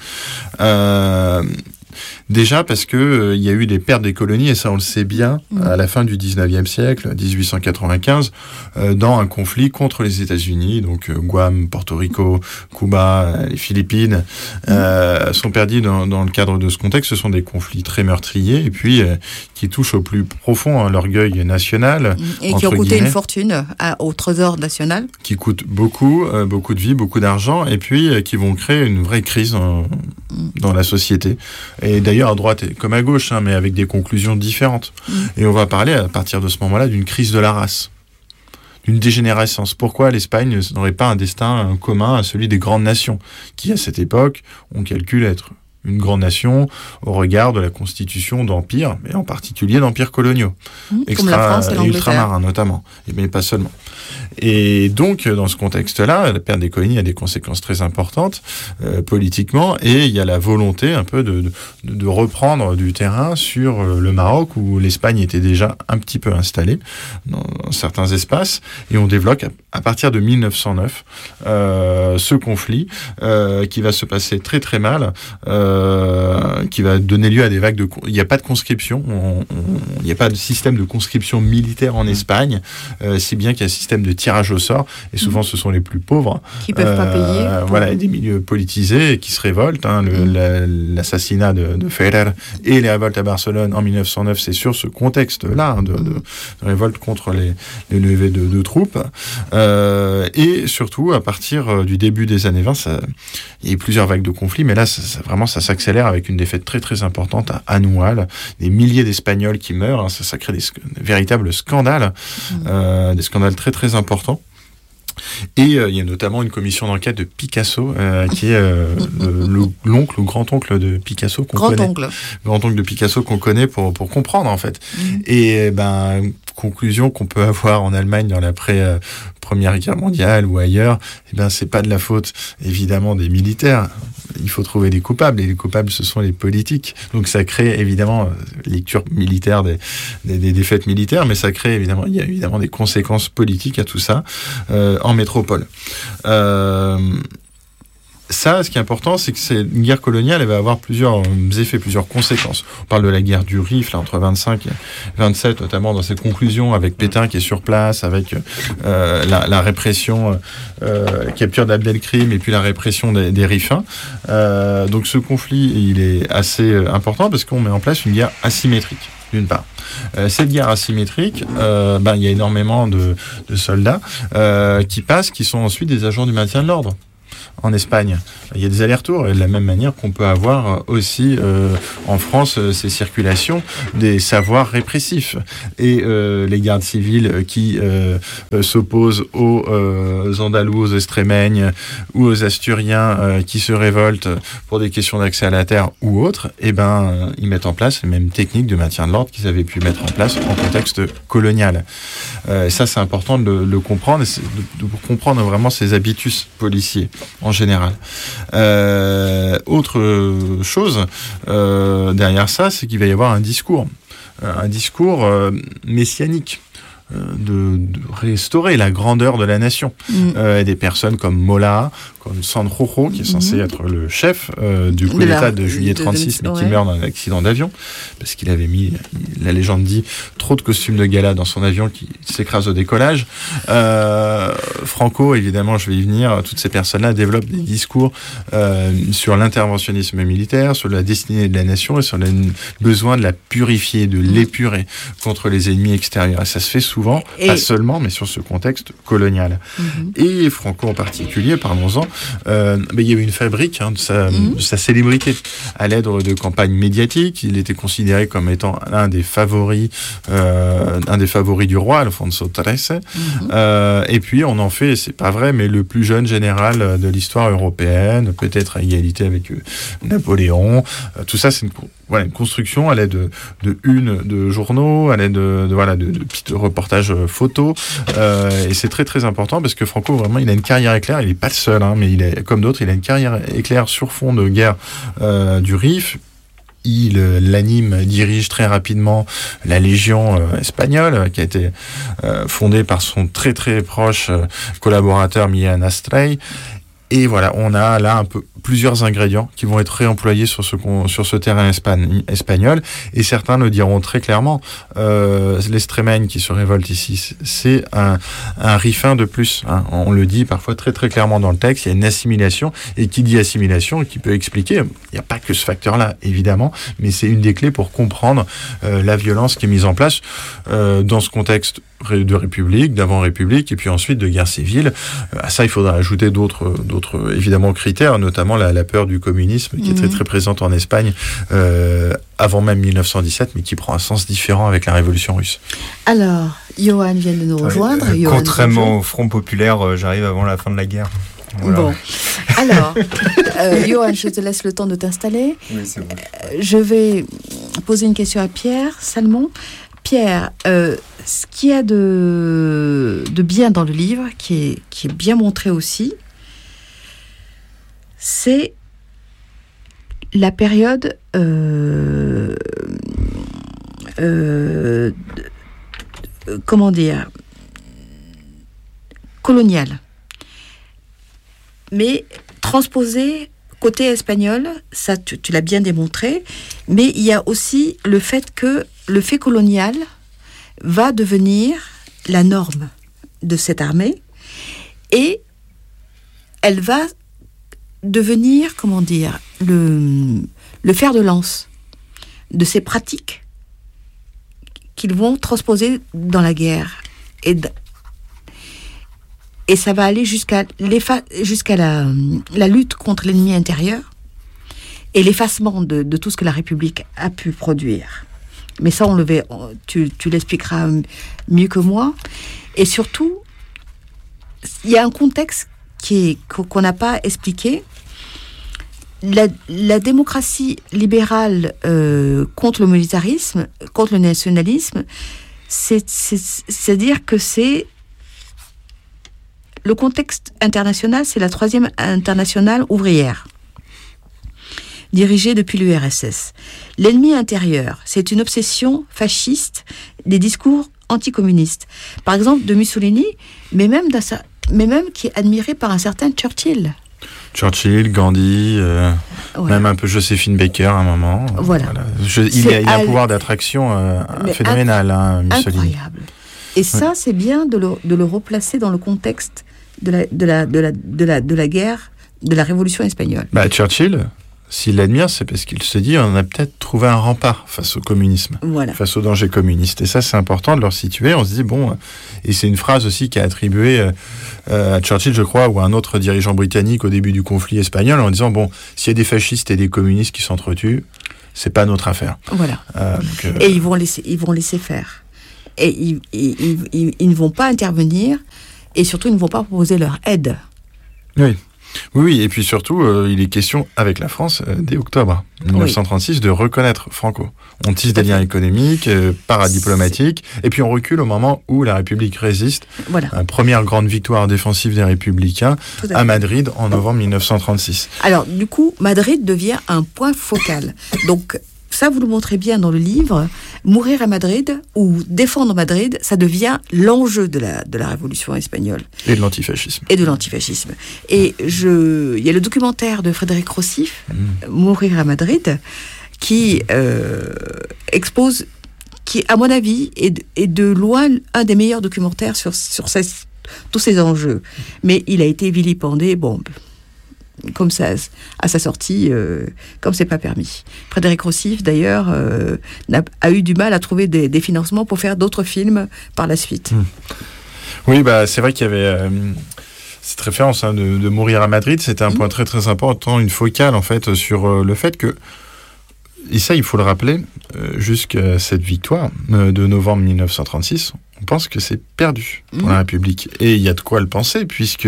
Déjà parce que il y a eu des pertes des colonies, et ça on le sait bien, à la fin du 19e siècle, 1895, dans un conflit contre les États-Unis. Donc Guam, Porto Rico, Cuba, les Philippines sont perdus dans le cadre de ce contexte. Ce sont des conflits très meurtriers, et puis qui touchent au plus profond l'orgueil national. Et qui ont coûté une fortune au Trésor national. Qui coûtent beaucoup de vie, beaucoup d'argent, et puis qui vont créer une vraie crise dans la société. Et d'ailleurs, à droite comme à gauche, mais avec des conclusions différentes. Et on va parler, à partir de ce moment-là, d'une crise de la race, d'une dégénérescence. Pourquoi l'Espagne n'aurait pas un destin commun à celui des grandes nations, qui, à cette époque, on calcule être une grande nation au regard de la constitution d'empires, mais en particulier d'empires coloniaux, comme la France et l'Angleterre, ultramarins notamment, mais pas seulement. Et donc, dans ce contexte-là, la perte des colonies a des conséquences très importantes politiquement, et il y a la volonté un peu de reprendre du terrain sur le Maroc, où l'Espagne était déjà un petit peu installée dans certains espaces, et on développe à partir de 1909 ce conflit qui va se passer très très mal, qui va donner lieu à des vagues de... Il n'y a pas de conscription, il n'y a pas de système de conscription militaire en Espagne, si bien qu'il y a un système de tirage au sort, et souvent ce sont les plus pauvres qui peuvent pas payer. Voilà, des milieux politisés qui se révoltent. L'assassinat de Ferrer et les révoltes à Barcelone en 1909, c'est sur ce contexte-là de révolte contre les levées de troupes. Et surtout, à partir du début des années 20, il y a eu plusieurs vagues de conflits, mais là, ça s'accélère avec une défaite très très importante annuelle, des milliers d'Espagnols qui meurent, ça crée des véritables scandales, des scandales très très importants. Et il y a notamment une commission d'enquête de Picasso, qui est l'oncle ou grand-oncle de Picasso qu'on connaît. Grand-oncle de Picasso qu'on connaît pour comprendre, en fait. Et conclusion qu'on peut avoir en Allemagne dans l'après Première Guerre mondiale ou ailleurs, c'est pas de la faute, évidemment, des militaires. il faut trouver des coupables, et les coupables, ce sont les politiques. Donc ça crée évidemment lecture militaire des défaites militaires, mais ça crée évidemment, il y a évidemment des conséquences politiques à tout ça en métropole. Ça, ce qui est important, c'est que une guerre coloniale, elle va avoir plusieurs effets, plusieurs conséquences. On parle de la guerre du Rif, là, entre 25 et 27, notamment dans ses conclusions, avec Pétain qui est sur place, avec la répression, la capture d'Abdelkrim, et puis la répression des Rifins. Donc ce conflit, il est assez important parce qu'on met en place une guerre asymétrique, d'une part. Cette guerre asymétrique, il y a énormément de soldats qui passent, qui sont ensuite des agents du maintien de l'ordre. En Espagne, il y a des allers-retours, et de la même manière qu'on peut avoir aussi en France ces circulations des savoirs répressifs. Et les gardes civiles qui s'opposent aux Andalous, aux Extrémeignes ou aux Asturiens qui se révoltent pour des questions d'accès à la terre ou autres, ils mettent en place les mêmes techniques de maintien de l'ordre qu'ils avaient pu mettre en place en contexte colonial. Ça, c'est important de le comprendre, et de comprendre vraiment ces habitus policiers en général. Autre chose derrière ça, c'est qu'il va y avoir un discours messianique. De restaurer la grandeur de la nation. Des personnes comme Mola, comme Sanjurjo, qui est censé être le chef du coup d'État de juillet 36, mais qui meurt dans un accident d'avion, parce qu'il avait mis, la légende dit, trop de costumes de gala dans son avion qui s'écrase au décollage. Franco, évidemment, je vais y venir, toutes ces personnes-là développent des discours sur l'interventionnisme militaire, sur la destinée de la nation et sur le besoin de la purifier, de l'épurer contre les ennemis extérieurs. Et ça se fait souvent, pas seulement, mais sur ce contexte colonial. Et Franco en particulier, parlons-en, il y avait une fabrique de sa célébrité. À l'aide de campagnes médiatiques, il était considéré comme étant un des favoris du roi, Alfonso XIII. Et puis on en fait, c'est pas vrai, mais le plus jeune général de l'histoire européenne, peut-être à égalité avec Napoléon. Tout ça, c'est une construction à l'aide de journaux, à l'aide de petits reportages photos. Et c'est très très important parce que Franco, vraiment, il a une carrière éclair. Il n'est pas le seul, mais il est comme d'autres, il a une carrière éclair sur fond de guerre du Rif. Il dirige très rapidement la Légion espagnole, qui a été fondée par son très très proche collaborateur Millán Astray. Et voilà, on a là plusieurs ingrédients qui vont être réemployés sur ce terrain espagnol. Et certains le diront très clairement. L'Extrémagne qui se révolte ici, c'est un rifin de plus. On le dit parfois très très clairement dans le texte. Il y a une assimilation. Et qui dit assimilation, qui peut expliquer, il n'y a pas que ce facteur-là, évidemment, mais c'est une des clés pour comprendre la violence qui est mise en place dans ce contexte de République, d'avant-République, et puis ensuite de guerre civile. À ça, il faudra ajouter d'autres évidemment critères, notamment la peur du communisme, qui est très très présente en Espagne avant même 1917, mais qui prend un sens différent avec la Révolution russe. Alors, Johan vient de nous rejoindre. Contrairement au Front populaire, j'arrive avant la fin de la guerre. Voilà. Bon, alors, Johan, je te laisse le temps de t'installer. Oui, c'est bon. Je vais poser une question à Pierre Salmon. Pierre, ce qu'il y a de bien dans le livre, qui est bien montré aussi, c'est la période coloniale. Mais transposée côté espagnol, ça tu l'as bien démontré, mais il y a aussi le fait que le fait colonial va devenir la norme de cette armée et elle va devenir, le fer de lance de ces pratiques qu'ils vont transposer dans la guerre. Et ça va aller jusqu'à la lutte contre l'ennemi intérieur et l'effacement de tout ce que la République a pu produire. Mais ça, tu l'expliqueras mieux que moi. Et surtout, il y a un contexte qu'on n'a pas expliqué. La démocratie libérale contre le militarisme, contre le nationalisme, c'est-à-dire que c'est le contexte international, c'est la troisième internationale ouvrière. dirigée depuis l'URSS. L'ennemi intérieur, c'est une obsession fasciste des discours anticommunistes. Par exemple, de Mussolini, mais même qui est admiré par un certain Churchill. Churchill, Gandhi, même un peu Joséphine Baker à un moment. Voilà. Il a un pouvoir d'attraction phénoménal, Mussolini. Incroyable. Et ça, c'est bien de le replacer dans le contexte de la guerre, de la Révolution espagnole. Churchill, s'il l'admire, c'est parce qu'il se dit on a peut-être trouvé un rempart face au communisme, face au danger communiste. Et ça, c'est important de le situer. On se dit, et c'est une phrase aussi qui est attribuée à Churchill, je crois, ou à un autre dirigeant britannique au début du conflit espagnol, en disant, s'il y a des fascistes et des communistes qui s'entretuent, c'est pas notre affaire. Voilà. Et ils vont laisser faire. Et ils ne vont pas intervenir, et surtout, ils ne vont pas proposer leur aide. Oui, et puis surtout, il est question avec la France, dès octobre 1936, de reconnaître Franco. On tisse des liens économiques, paradiplomatiques, et puis on recule au moment où la République résiste. Première grande victoire défensive des Républicains à Madrid en novembre 1936. Alors, du coup, Madrid devient un point focal. Donc, ça, vous le montrez bien dans le livre. Mourir à Madrid ou défendre Madrid, ça devient l'enjeu de la Révolution espagnole. Et de l'antifascisme. Et il y a le documentaire de Frédéric Rossif, Mourir à Madrid, qui expose, qui, à mon avis, est de loin un des meilleurs documentaires sur tous ces enjeux. Mais il a été vilipendé, comme ça, à sa sortie, comme c'est pas permis. Frédéric Rossif, d'ailleurs, a eu du mal à trouver des financements pour faire d'autres films par la suite. Oui, c'est vrai qu'il y avait cette référence de Mourir à Madrid, c'était un point très très important, une focale en fait sur le fait que, et ça il faut le rappeler, jusqu'à cette victoire de novembre 1936, on pense que c'est perdu pour la République. Et il y a de quoi le penser, puisque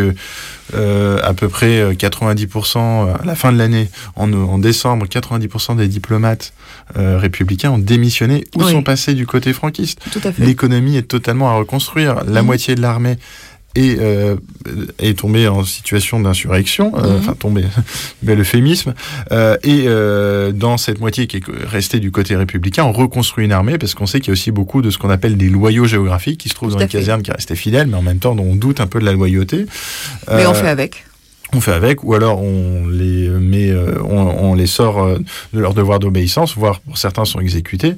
à peu près 90%, à la fin de l'année, en décembre, 90% des diplomates républicains ont démissionné ou sont passés du côté franquiste. Tout à fait. L'économie est totalement à reconstruire. La moitié de l'armée est tombé en situation d'insurrection, tombé, mais l'euphémisme, et dans cette moitié qui est restée du côté républicain, on reconstruit une armée, parce qu'on sait qu'il y a aussi beaucoup de ce qu'on appelle des loyaux géographiques qui se trouvent dans les casernes, qui restent fidèles, mais en même temps dont on doute un peu de la loyauté. Mais on fait avec. On fait avec, ou alors on les met, on les sort de leur devoir d'obéissance, voire pour certains sont exécutés,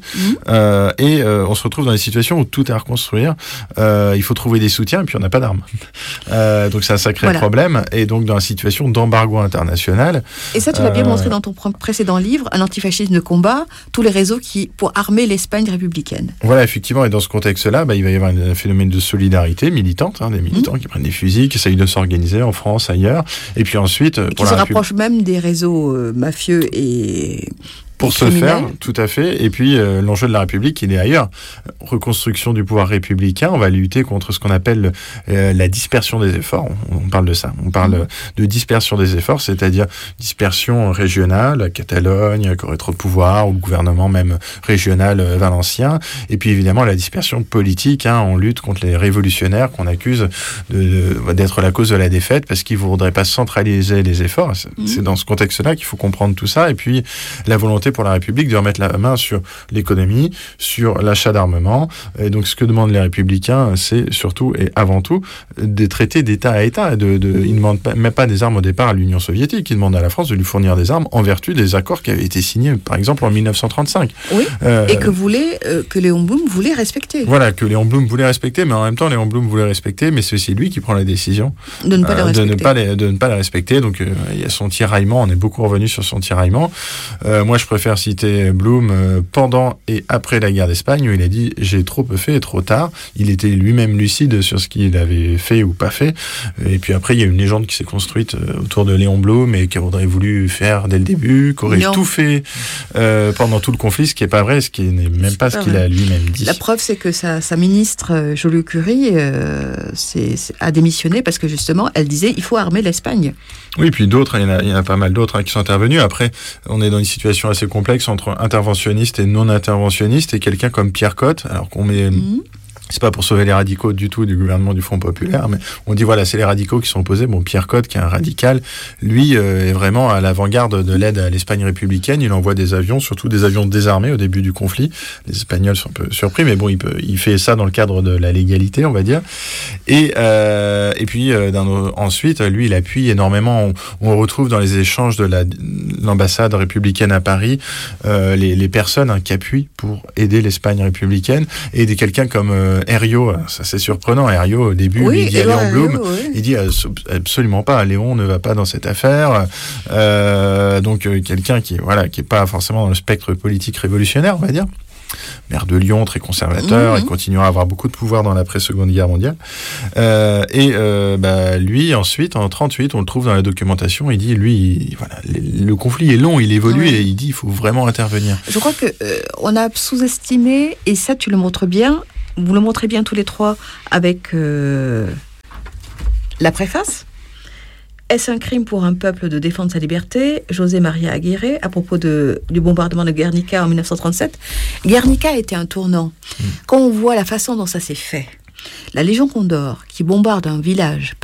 et on se retrouve dans des situations où tout est à reconstruire. Il faut trouver des soutiens et puis on n'a pas d'armes. Donc c'est un sacré problème, et donc dans la situation d'embargo international. Et ça, tu l'as bien montré dans ton précédent livre, Un antifascisme de combat, tous les réseaux pour armer l'Espagne républicaine. Voilà, effectivement, et dans ce contexte-là, il va y avoir un phénomène de solidarité militante, des militants qui prennent des fusils, qui essayent de s'organiser en France, ailleurs. Et puis ensuite, qui se rapproche même des réseaux mafieux et pour se faire, tout à fait. Et puis, l'enjeu de la République, il est ailleurs. Reconstruction du pouvoir républicain, on va lutter contre ce qu'on appelle la dispersion des efforts. On parle de ça. On parle de dispersion des efforts, c'est-à-dire dispersion régionale, la Catalogne, qui aurait trop de pouvoir, ou le gouvernement même régional valencien. Et puis, évidemment, la dispersion politique. On lutte contre les révolutionnaires qu'on accuse d'être la cause de la défaite, parce qu'ils ne voudraient pas centraliser les efforts. C'est dans ce contexte-là qu'il faut comprendre tout ça. Et puis, la volonté pour la République de remettre la main sur l'économie, sur l'achat d'armement. Et donc, ce que demandent les Républicains, c'est surtout et avant tout des traités d'État à État. Ils ne demandent même pas des armes au départ à l'Union soviétique. Ils demandent à la France de lui fournir des armes en vertu des accords qui avaient été signés, par exemple, en 1935. Oui, et que Léon Blum voulait respecter. Voilà, que Léon Blum voulait respecter, mais en même temps, Léon Blum voulait respecter, mais c'est aussi lui qui prend la décision de ne pas les respecter. De ne pas les respecter. Donc, il y a son tiraillement. On est beaucoup revenu sur son tiraillement. Moi, je préfère citer Blum pendant et après la guerre d'Espagne, où il a dit « j'ai trop peu fait et trop tard ». Il était lui-même lucide sur ce qu'il avait fait ou pas fait. Et puis après, il y a une légende qui s'est construite autour de Léon Blum et qui aurait voulu faire dès le début, qui aurait tout fait pendant tout le conflit, ce qui n'est pas vrai, ce qui n'est même pas ce qu'il a lui-même dit. La preuve, c'est que sa ministre, Joliot-Curie, a démissionné parce que justement, elle disait « il faut armer l'Espagne ». Oui, puis d'autres, il y en a pas mal d'autres qui sont intervenus. Après, on est dans une situation assez complexe entre interventionniste et non interventionniste, et quelqu'un comme Pierre Cotte, alors qu'on met c'est pas pour sauver les radicaux du tout du gouvernement du Front populaire, mais on dit voilà, c'est les radicaux qui sont opposés. Bon, Pierre Code, qui est un radical, lui est vraiment à l'avant-garde de l'aide à l'Espagne républicaine. Il envoie des avions, surtout des avions désarmés au début du conflit. Les Espagnols sont un peu surpris, mais bon, il fait ça dans le cadre de la légalité, on va dire. Et puis ensuite, lui, il appuie énormément. On retrouve dans les échanges de l'ambassade républicaine à Paris les personnes qui appuient pour aider l'Espagne républicaine, et quelqu'un comme Herriot, ça c'est surprenant. Herriot, au début, il dit à Léon Blum, il dit absolument pas, Léon ne va pas dans cette affaire. Donc quelqu'un qui est pas forcément dans le spectre politique révolutionnaire, on va dire. Maire de Lyon, très conservateur, il continuera à avoir beaucoup de pouvoir dans l'après-Seconde Guerre mondiale. Lui, ensuite, en 1938, on le trouve dans la documentation, il dit, le conflit est long, il évolue, et il dit, il faut vraiment intervenir. Je crois qu'on a sous-estimé, et ça tu le montres bien, vous le montrez bien tous les trois avec la préface. Est-ce un crime pour un peuple de défendre sa liberté ? José María Aguirre, à propos du bombardement de Guernica en 1937. Guernica était un tournant. Quand on voit la façon dont ça s'est fait, la Légion Condor qui bombarde un village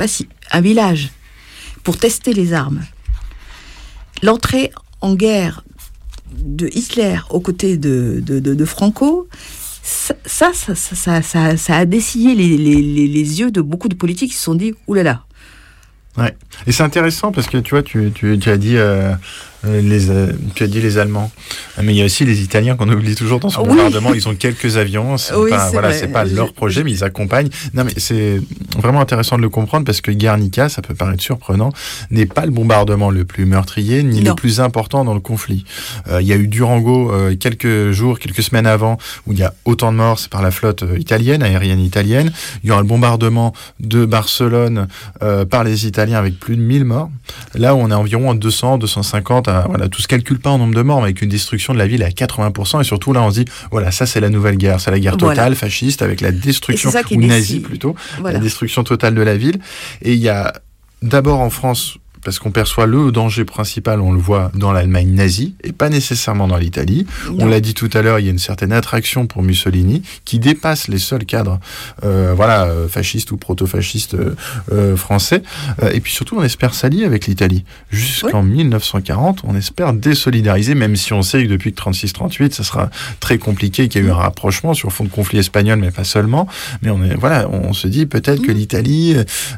pour tester les armes, l'entrée en guerre de Hitler aux côtés de Franco, ça a dessillé les yeux de beaucoup de politiques qui se sont dit « oulala ». Ouais. Et c'est intéressant parce que tu vois, tu as dit tu as dit les Allemands, mais il y a aussi les Italiens qu'on oublie toujours dans ce bombardement. Ils ont quelques avions, c'est pas leur projet, mais ils accompagnent. Non, mais c'est vraiment intéressant de le comprendre parce que Guernica, ça peut paraître surprenant, n'est pas le bombardement le plus meurtrier ni le plus important dans le conflit. Il y a eu Durango quelques semaines avant, où il y a autant de morts, c'est par la flotte aérienne italienne. Il y aura le bombardement de Barcelone par les Italiens avec plus de 1000 morts. Là où on est environ 200, 250, tout se calcule pas en nombre de morts, mais avec une destruction de la ville à 80%. Et surtout, là, on se dit, ça, c'est la nouvelle guerre. C'est la guerre totale, fasciste, avec la destruction, ou nazie plutôt, la destruction totale de la ville. Et il y a d'abord en France, parce qu'on perçoit le danger principal, on le voit dans l'Allemagne nazie, et pas nécessairement dans l'Italie. On l'a dit tout à l'heure, il y a une certaine attraction pour Mussolini, qui dépasse les seuls cadres fascistes ou proto-fascistes français. Et puis surtout, on espère s'allier avec l'Italie. Jusqu'en 1940, on espère désolidariser, même si on sait que depuis 36-38, ça sera très compliqué, qu'il y a eu un rapprochement sur fond de conflit espagnol, mais pas seulement. Mais on se dit peut-être que l'Italie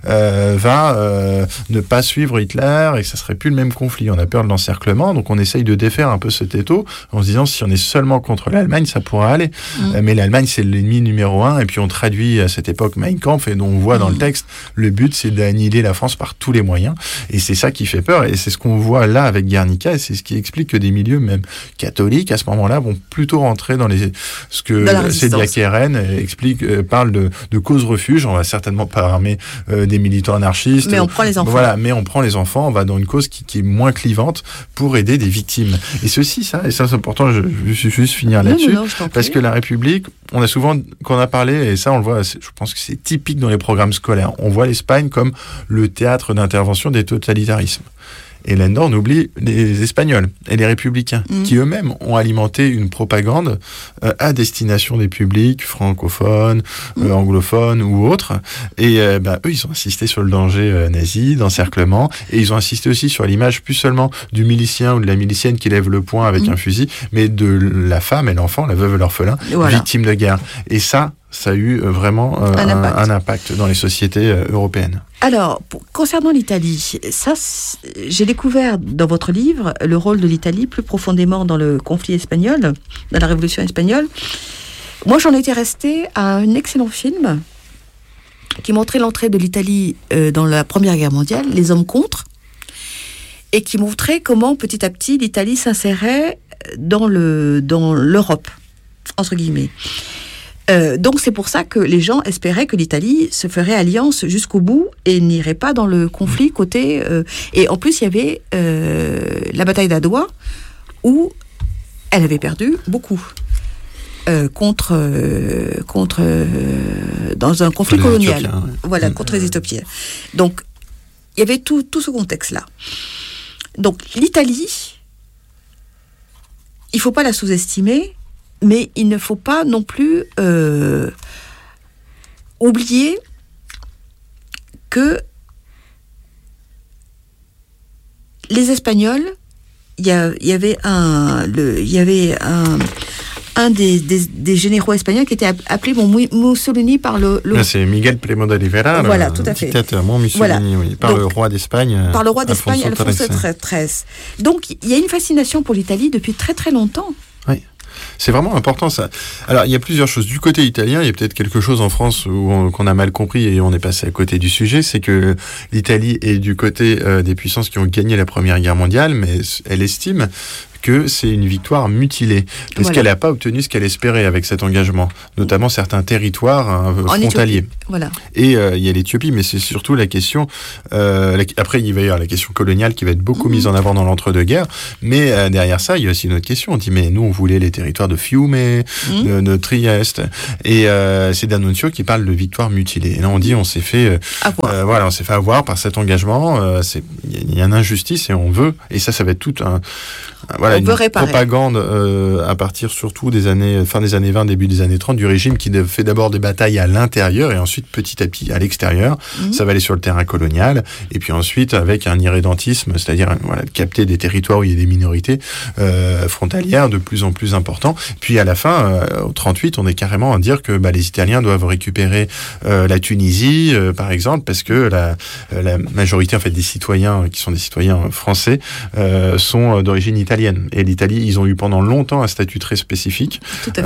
va ne pas suivre Hitler, et que ça serait plus le même conflit. On a peur de l'encerclement, donc on essaye de défaire un peu cet étau en se disant si on est seulement contre l'Allemagne, ça pourra aller. Mais l'Allemagne, c'est l'ennemi numéro 1, et puis on traduit à cette époque Mein Kampf, et dont on voit dans le texte, le but c'est d'annihiler la France par tous les moyens, et c'est ça qui fait peur, et c'est ce qu'on voit là avec Guernica, et c'est ce qui explique que des milieux même catholiques à ce moment-là vont plutôt rentrer dans ce que Célia Keren parle de cause refuge. On va certainement pas armer des militants anarchistes, mais on prend les enfants. Mais on prend les enfants, on va dans une cause qui est moins clivante pour aider des victimes. Et ça c'est important, je vais juste finir là-dessus, parce que la République, on a souvent, quand on a parlé, et ça on le voit, je pense que c'est typique dans les programmes scolaires, on voit l'Espagne comme le théâtre d'intervention des totalitarismes. Et là-dedans, on oublie les Espagnols et les Républicains, qui eux-mêmes ont alimenté une propagande à destination des publics francophones, anglophones ou autres. Et eux, ils ont insisté sur le danger nazi, d'encerclement, et ils ont insisté aussi sur l'image plus seulement du milicien ou de la milicienne qui lève le poing avec un fusil, mais de la femme et l'enfant, la veuve et l'orphelin, victimes de guerre. Et ça a eu vraiment un impact dans les sociétés européennes. Alors, concernant l'Italie, j'ai découvert dans votre livre le rôle de l'Italie plus profondément dans le conflit espagnol, dans la Révolution espagnole. Moi, j'en étais restée à un excellent film qui montrait l'entrée de l'Italie dans la Première Guerre mondiale, Les Hommes contre, et qui montrait comment, petit à petit, l'Italie s'insérait dans l'Europe, entre guillemets. Donc c'est pour ça que les gens espéraient que l'Italie se ferait alliance jusqu'au bout et n'irait pas dans le conflit côté... et en plus, il y avait la bataille d'Adwa, où elle avait perdu beaucoup dans un conflit colonial. Contre les Éthiopiens. Donc, il y avait tout ce contexte-là. Donc, l'Italie, il ne faut pas la sous-estimer, mais il ne faut pas non plus oublier que les Espagnols, il y avait un des généraux espagnols qui était appelé Mussolini par le c'est Miguel Primo de Rivera, voilà, tout à fait. Dictateur, Mussolini, voilà. Oui, par le roi d'Espagne. Par le roi d'Espagne, Alfonso XIII. Donc, il y a une fascination pour l'Italie depuis très très longtemps. Oui. C'est vraiment important ça. Alors il y a plusieurs choses. Du côté italien, il y a peut-être quelque chose en France qu'on a mal compris et on est passé à côté du sujet, c'est que l'Italie est du côté des puissances qui ont gagné la Première Guerre mondiale, mais elle estime que c'est une victoire mutilée, parce qu'elle n'a pas obtenu ce qu'elle espérait avec cet engagement, notamment certains territoires frontaliers. Voilà. Et il y a l'Éthiopie, mais c'est surtout la question... après, il va y avoir la question coloniale qui va être beaucoup mise en avant dans l'entre-deux-guerres, mais derrière ça, il y a aussi une autre question. On dit, mais nous, on voulait les territoires de Fiume, de Trieste, et c'est D'Annunzio qui parle de victoire mutilée. Et là, on dit, on s'est fait... on s'est fait avoir par cet engagement, il y a une injustice et on veut, et ça va être tout un... Voilà, une propagande à partir surtout des années, fin des années 20, début des années 30, du régime qui fait d'abord des batailles à l'intérieur et ensuite petit à petit à l'extérieur. Ça va aller sur le terrain colonial et puis ensuite avec un irrédentisme, c'est-à-dire capter des territoires où il y a des minorités frontalières de plus en plus importants. Puis à la fin, au 38, on est carrément à dire que les Italiens doivent récupérer la Tunisie, par exemple, parce que la majorité en fait des citoyens qui sont des citoyens français sont d'origine italienne. Et l'Italie, ils ont eu pendant longtemps un statut très spécifique,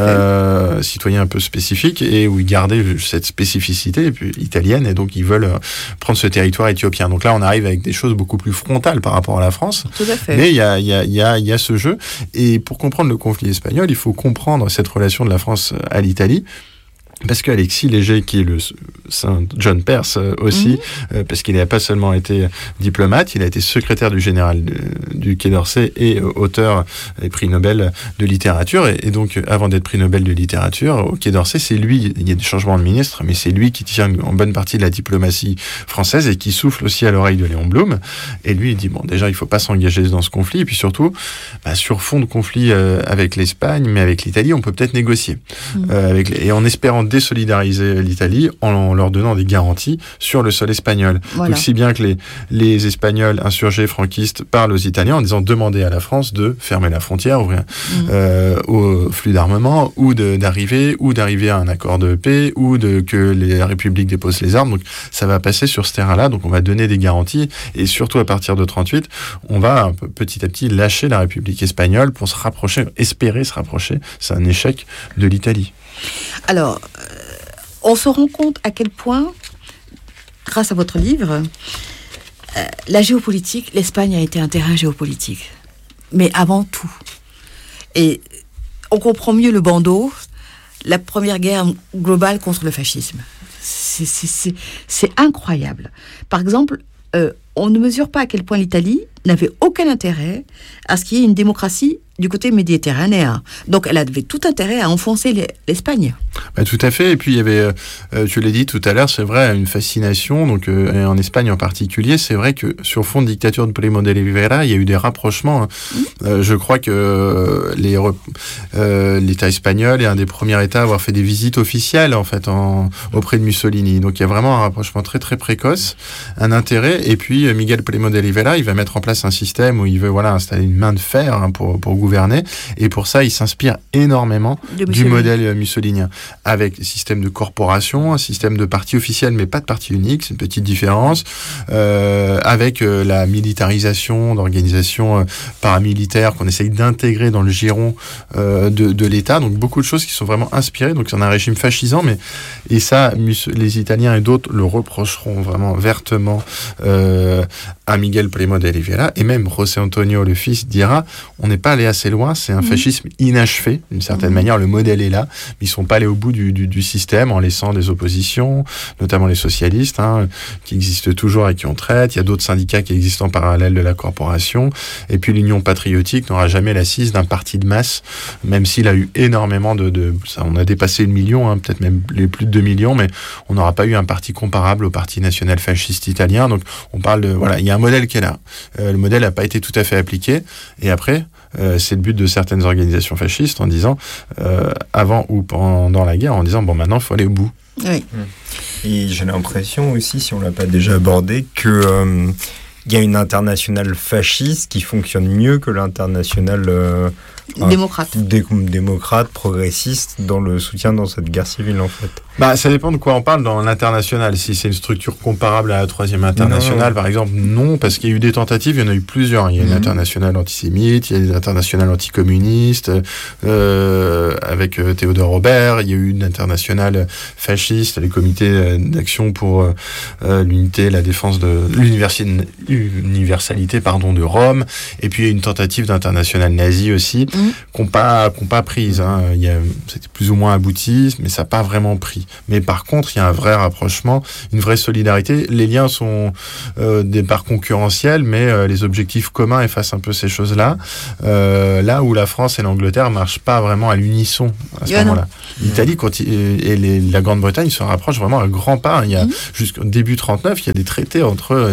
citoyen un peu spécifique, et où ils gardaient cette spécificité italienne, et donc ils veulent prendre ce territoire éthiopien. Donc là, on arrive avec des choses beaucoup plus frontales par rapport à la France. Tout à fait. Mais il y a ce jeu. Et pour comprendre le conflit espagnol, il faut comprendre cette relation de la France à l'Italie. Parce qu'Alexis Léger, qui est le Saint John Perse aussi, parce qu'il n'a pas seulement été diplomate, il a été secrétaire du général du Quai d'Orsay et auteur des prix Nobel de littérature. Et donc, avant d'être prix Nobel de littérature, au Quai d'Orsay, c'est lui, il y a des changements de ministre, mais c'est lui qui tient en bonne partie de la diplomatie française et qui souffle aussi à l'oreille de Léon Blum. Et lui, il dit, bon, déjà, il ne faut pas s'engager dans ce conflit. Et puis surtout, sur fond de conflit avec l'Espagne, mais avec l'Italie, on peut peut-être négocier. Et en espérant désolidariser l'Italie en leur donnant des garanties sur le sol espagnol. Voilà. Donc si bien que les Espagnols insurgés franquistes parlent aux Italiens en disant demander à la France de fermer la frontière, ouvrir au flux d'armement, ou d'arriver à un accord de paix, ou que la République dépose les armes. Donc ça va passer sur ce terrain-là, donc on va donner des garanties, et surtout à partir de 38, on va petit à petit lâcher la République espagnole pour espérer se rapprocher. C'est un échec de l'Italie. Alors, on se rend compte à quel point, grâce à votre livre, la géopolitique, l'Espagne a été un terrain géopolitique. Mais avant tout. Et on comprend mieux le bandeau, la première guerre globale contre le fascisme. C'est incroyable. Par exemple, on ne mesure pas à quel point l'Italie n'avait aucun intérêt à ce qu'il y ait une démocratie du côté méditerranéen. Donc elle avait tout intérêt à enfoncer l'Espagne. Tout à fait. Et puis il y avait, tu l'as dit tout à l'heure, c'est vrai, une fascination. Donc en Espagne en particulier, c'est vrai que sur fond de dictature de Primo de Rivera, il y a eu des rapprochements. Je crois que l'État espagnol est un des premiers États à avoir fait des visites officielles en fait auprès de Mussolini. Donc il y a vraiment un rapprochement très très précoce, un intérêt. Et puis Miguel Primo de Rivera, il va mettre en place un système où il veut installer une main de fer pour gouverner. Et pour ça, il s'inspire énormément du modèle mussolinien, avec un système de corporation, un système de parti officiel, mais pas de parti unique, c'est une petite différence, avec la militarisation d'organisations paramilitaires qu'on essaye d'intégrer dans le giron de l'État. Donc beaucoup de choses qui sont vraiment inspirées. Donc c'est un régime fascisant, et ça, les Italiens et d'autres le reprocheront vraiment vertement à Miguel Primo de Rivera, et même José Antonio, le fils, dira on n'est pas allé assez loin, c'est un fascisme inachevé, d'une certaine manière, le modèle est là, mais ils ne sont pas allés au bout du système en laissant des oppositions, notamment les socialistes, qui existent toujours et qui on traite, il y a d'autres syndicats qui existent en parallèle de la corporation, et puis l'Union patriotique n'aura jamais l'assise d'un parti de masse, même s'il a eu énormément ça, on a dépassé le million, peut-être même les plus de 2 millions, mais on n'aura pas eu un parti comparable au parti national fasciste italien, donc on parle il y a un modèle qui est là. Le modèle n'a pas été tout à fait appliqué, et après, c'est le but de certaines organisations fascistes en disant, avant ou pendant la guerre, en disant, bon, maintenant, il faut aller au bout. Oui. Et j'ai l'impression aussi, si on ne l'a pas déjà abordé, que il y a une internationale fasciste qui fonctionne mieux que l'internationale démocrate, progressiste dans le soutien dans cette guerre civile en fait. Ça dépend de quoi on parle dans l'international. Si c'est une structure comparable à la Troisième Internationale, par exemple, non, parce qu'il y a eu des tentatives, il y en a eu plusieurs. Il y a une internationale antisémite, il y a une internationale anticommuniste, avec Théodore Robert, il y a eu une internationale fasciste, les comités d'action pour l'unité, la défense de l'universalité de Rome, et puis il y a une tentative d'internationale nazie aussi, qu'on pas prise. C'était plus ou moins abouti, mais ça n'a pas vraiment pris. Mais par contre, il y a un vrai rapprochement, une vraie solidarité. Les liens sont des parts concurrentiels, mais les objectifs communs effacent un peu ces choses-là. Là où la France et l'Angleterre marchent pas vraiment à l'unisson à ce moment-là. L'Italie et la Grande-Bretagne se rapprochent vraiment à grands pas. Il y a jusqu'au début 39, il y a des traités entre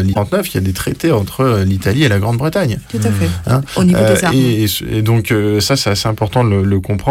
l'Italie et la Grande-Bretagne. Tout à fait. Au niveau des armes. Et donc ça, c'est assez important de le comprendre.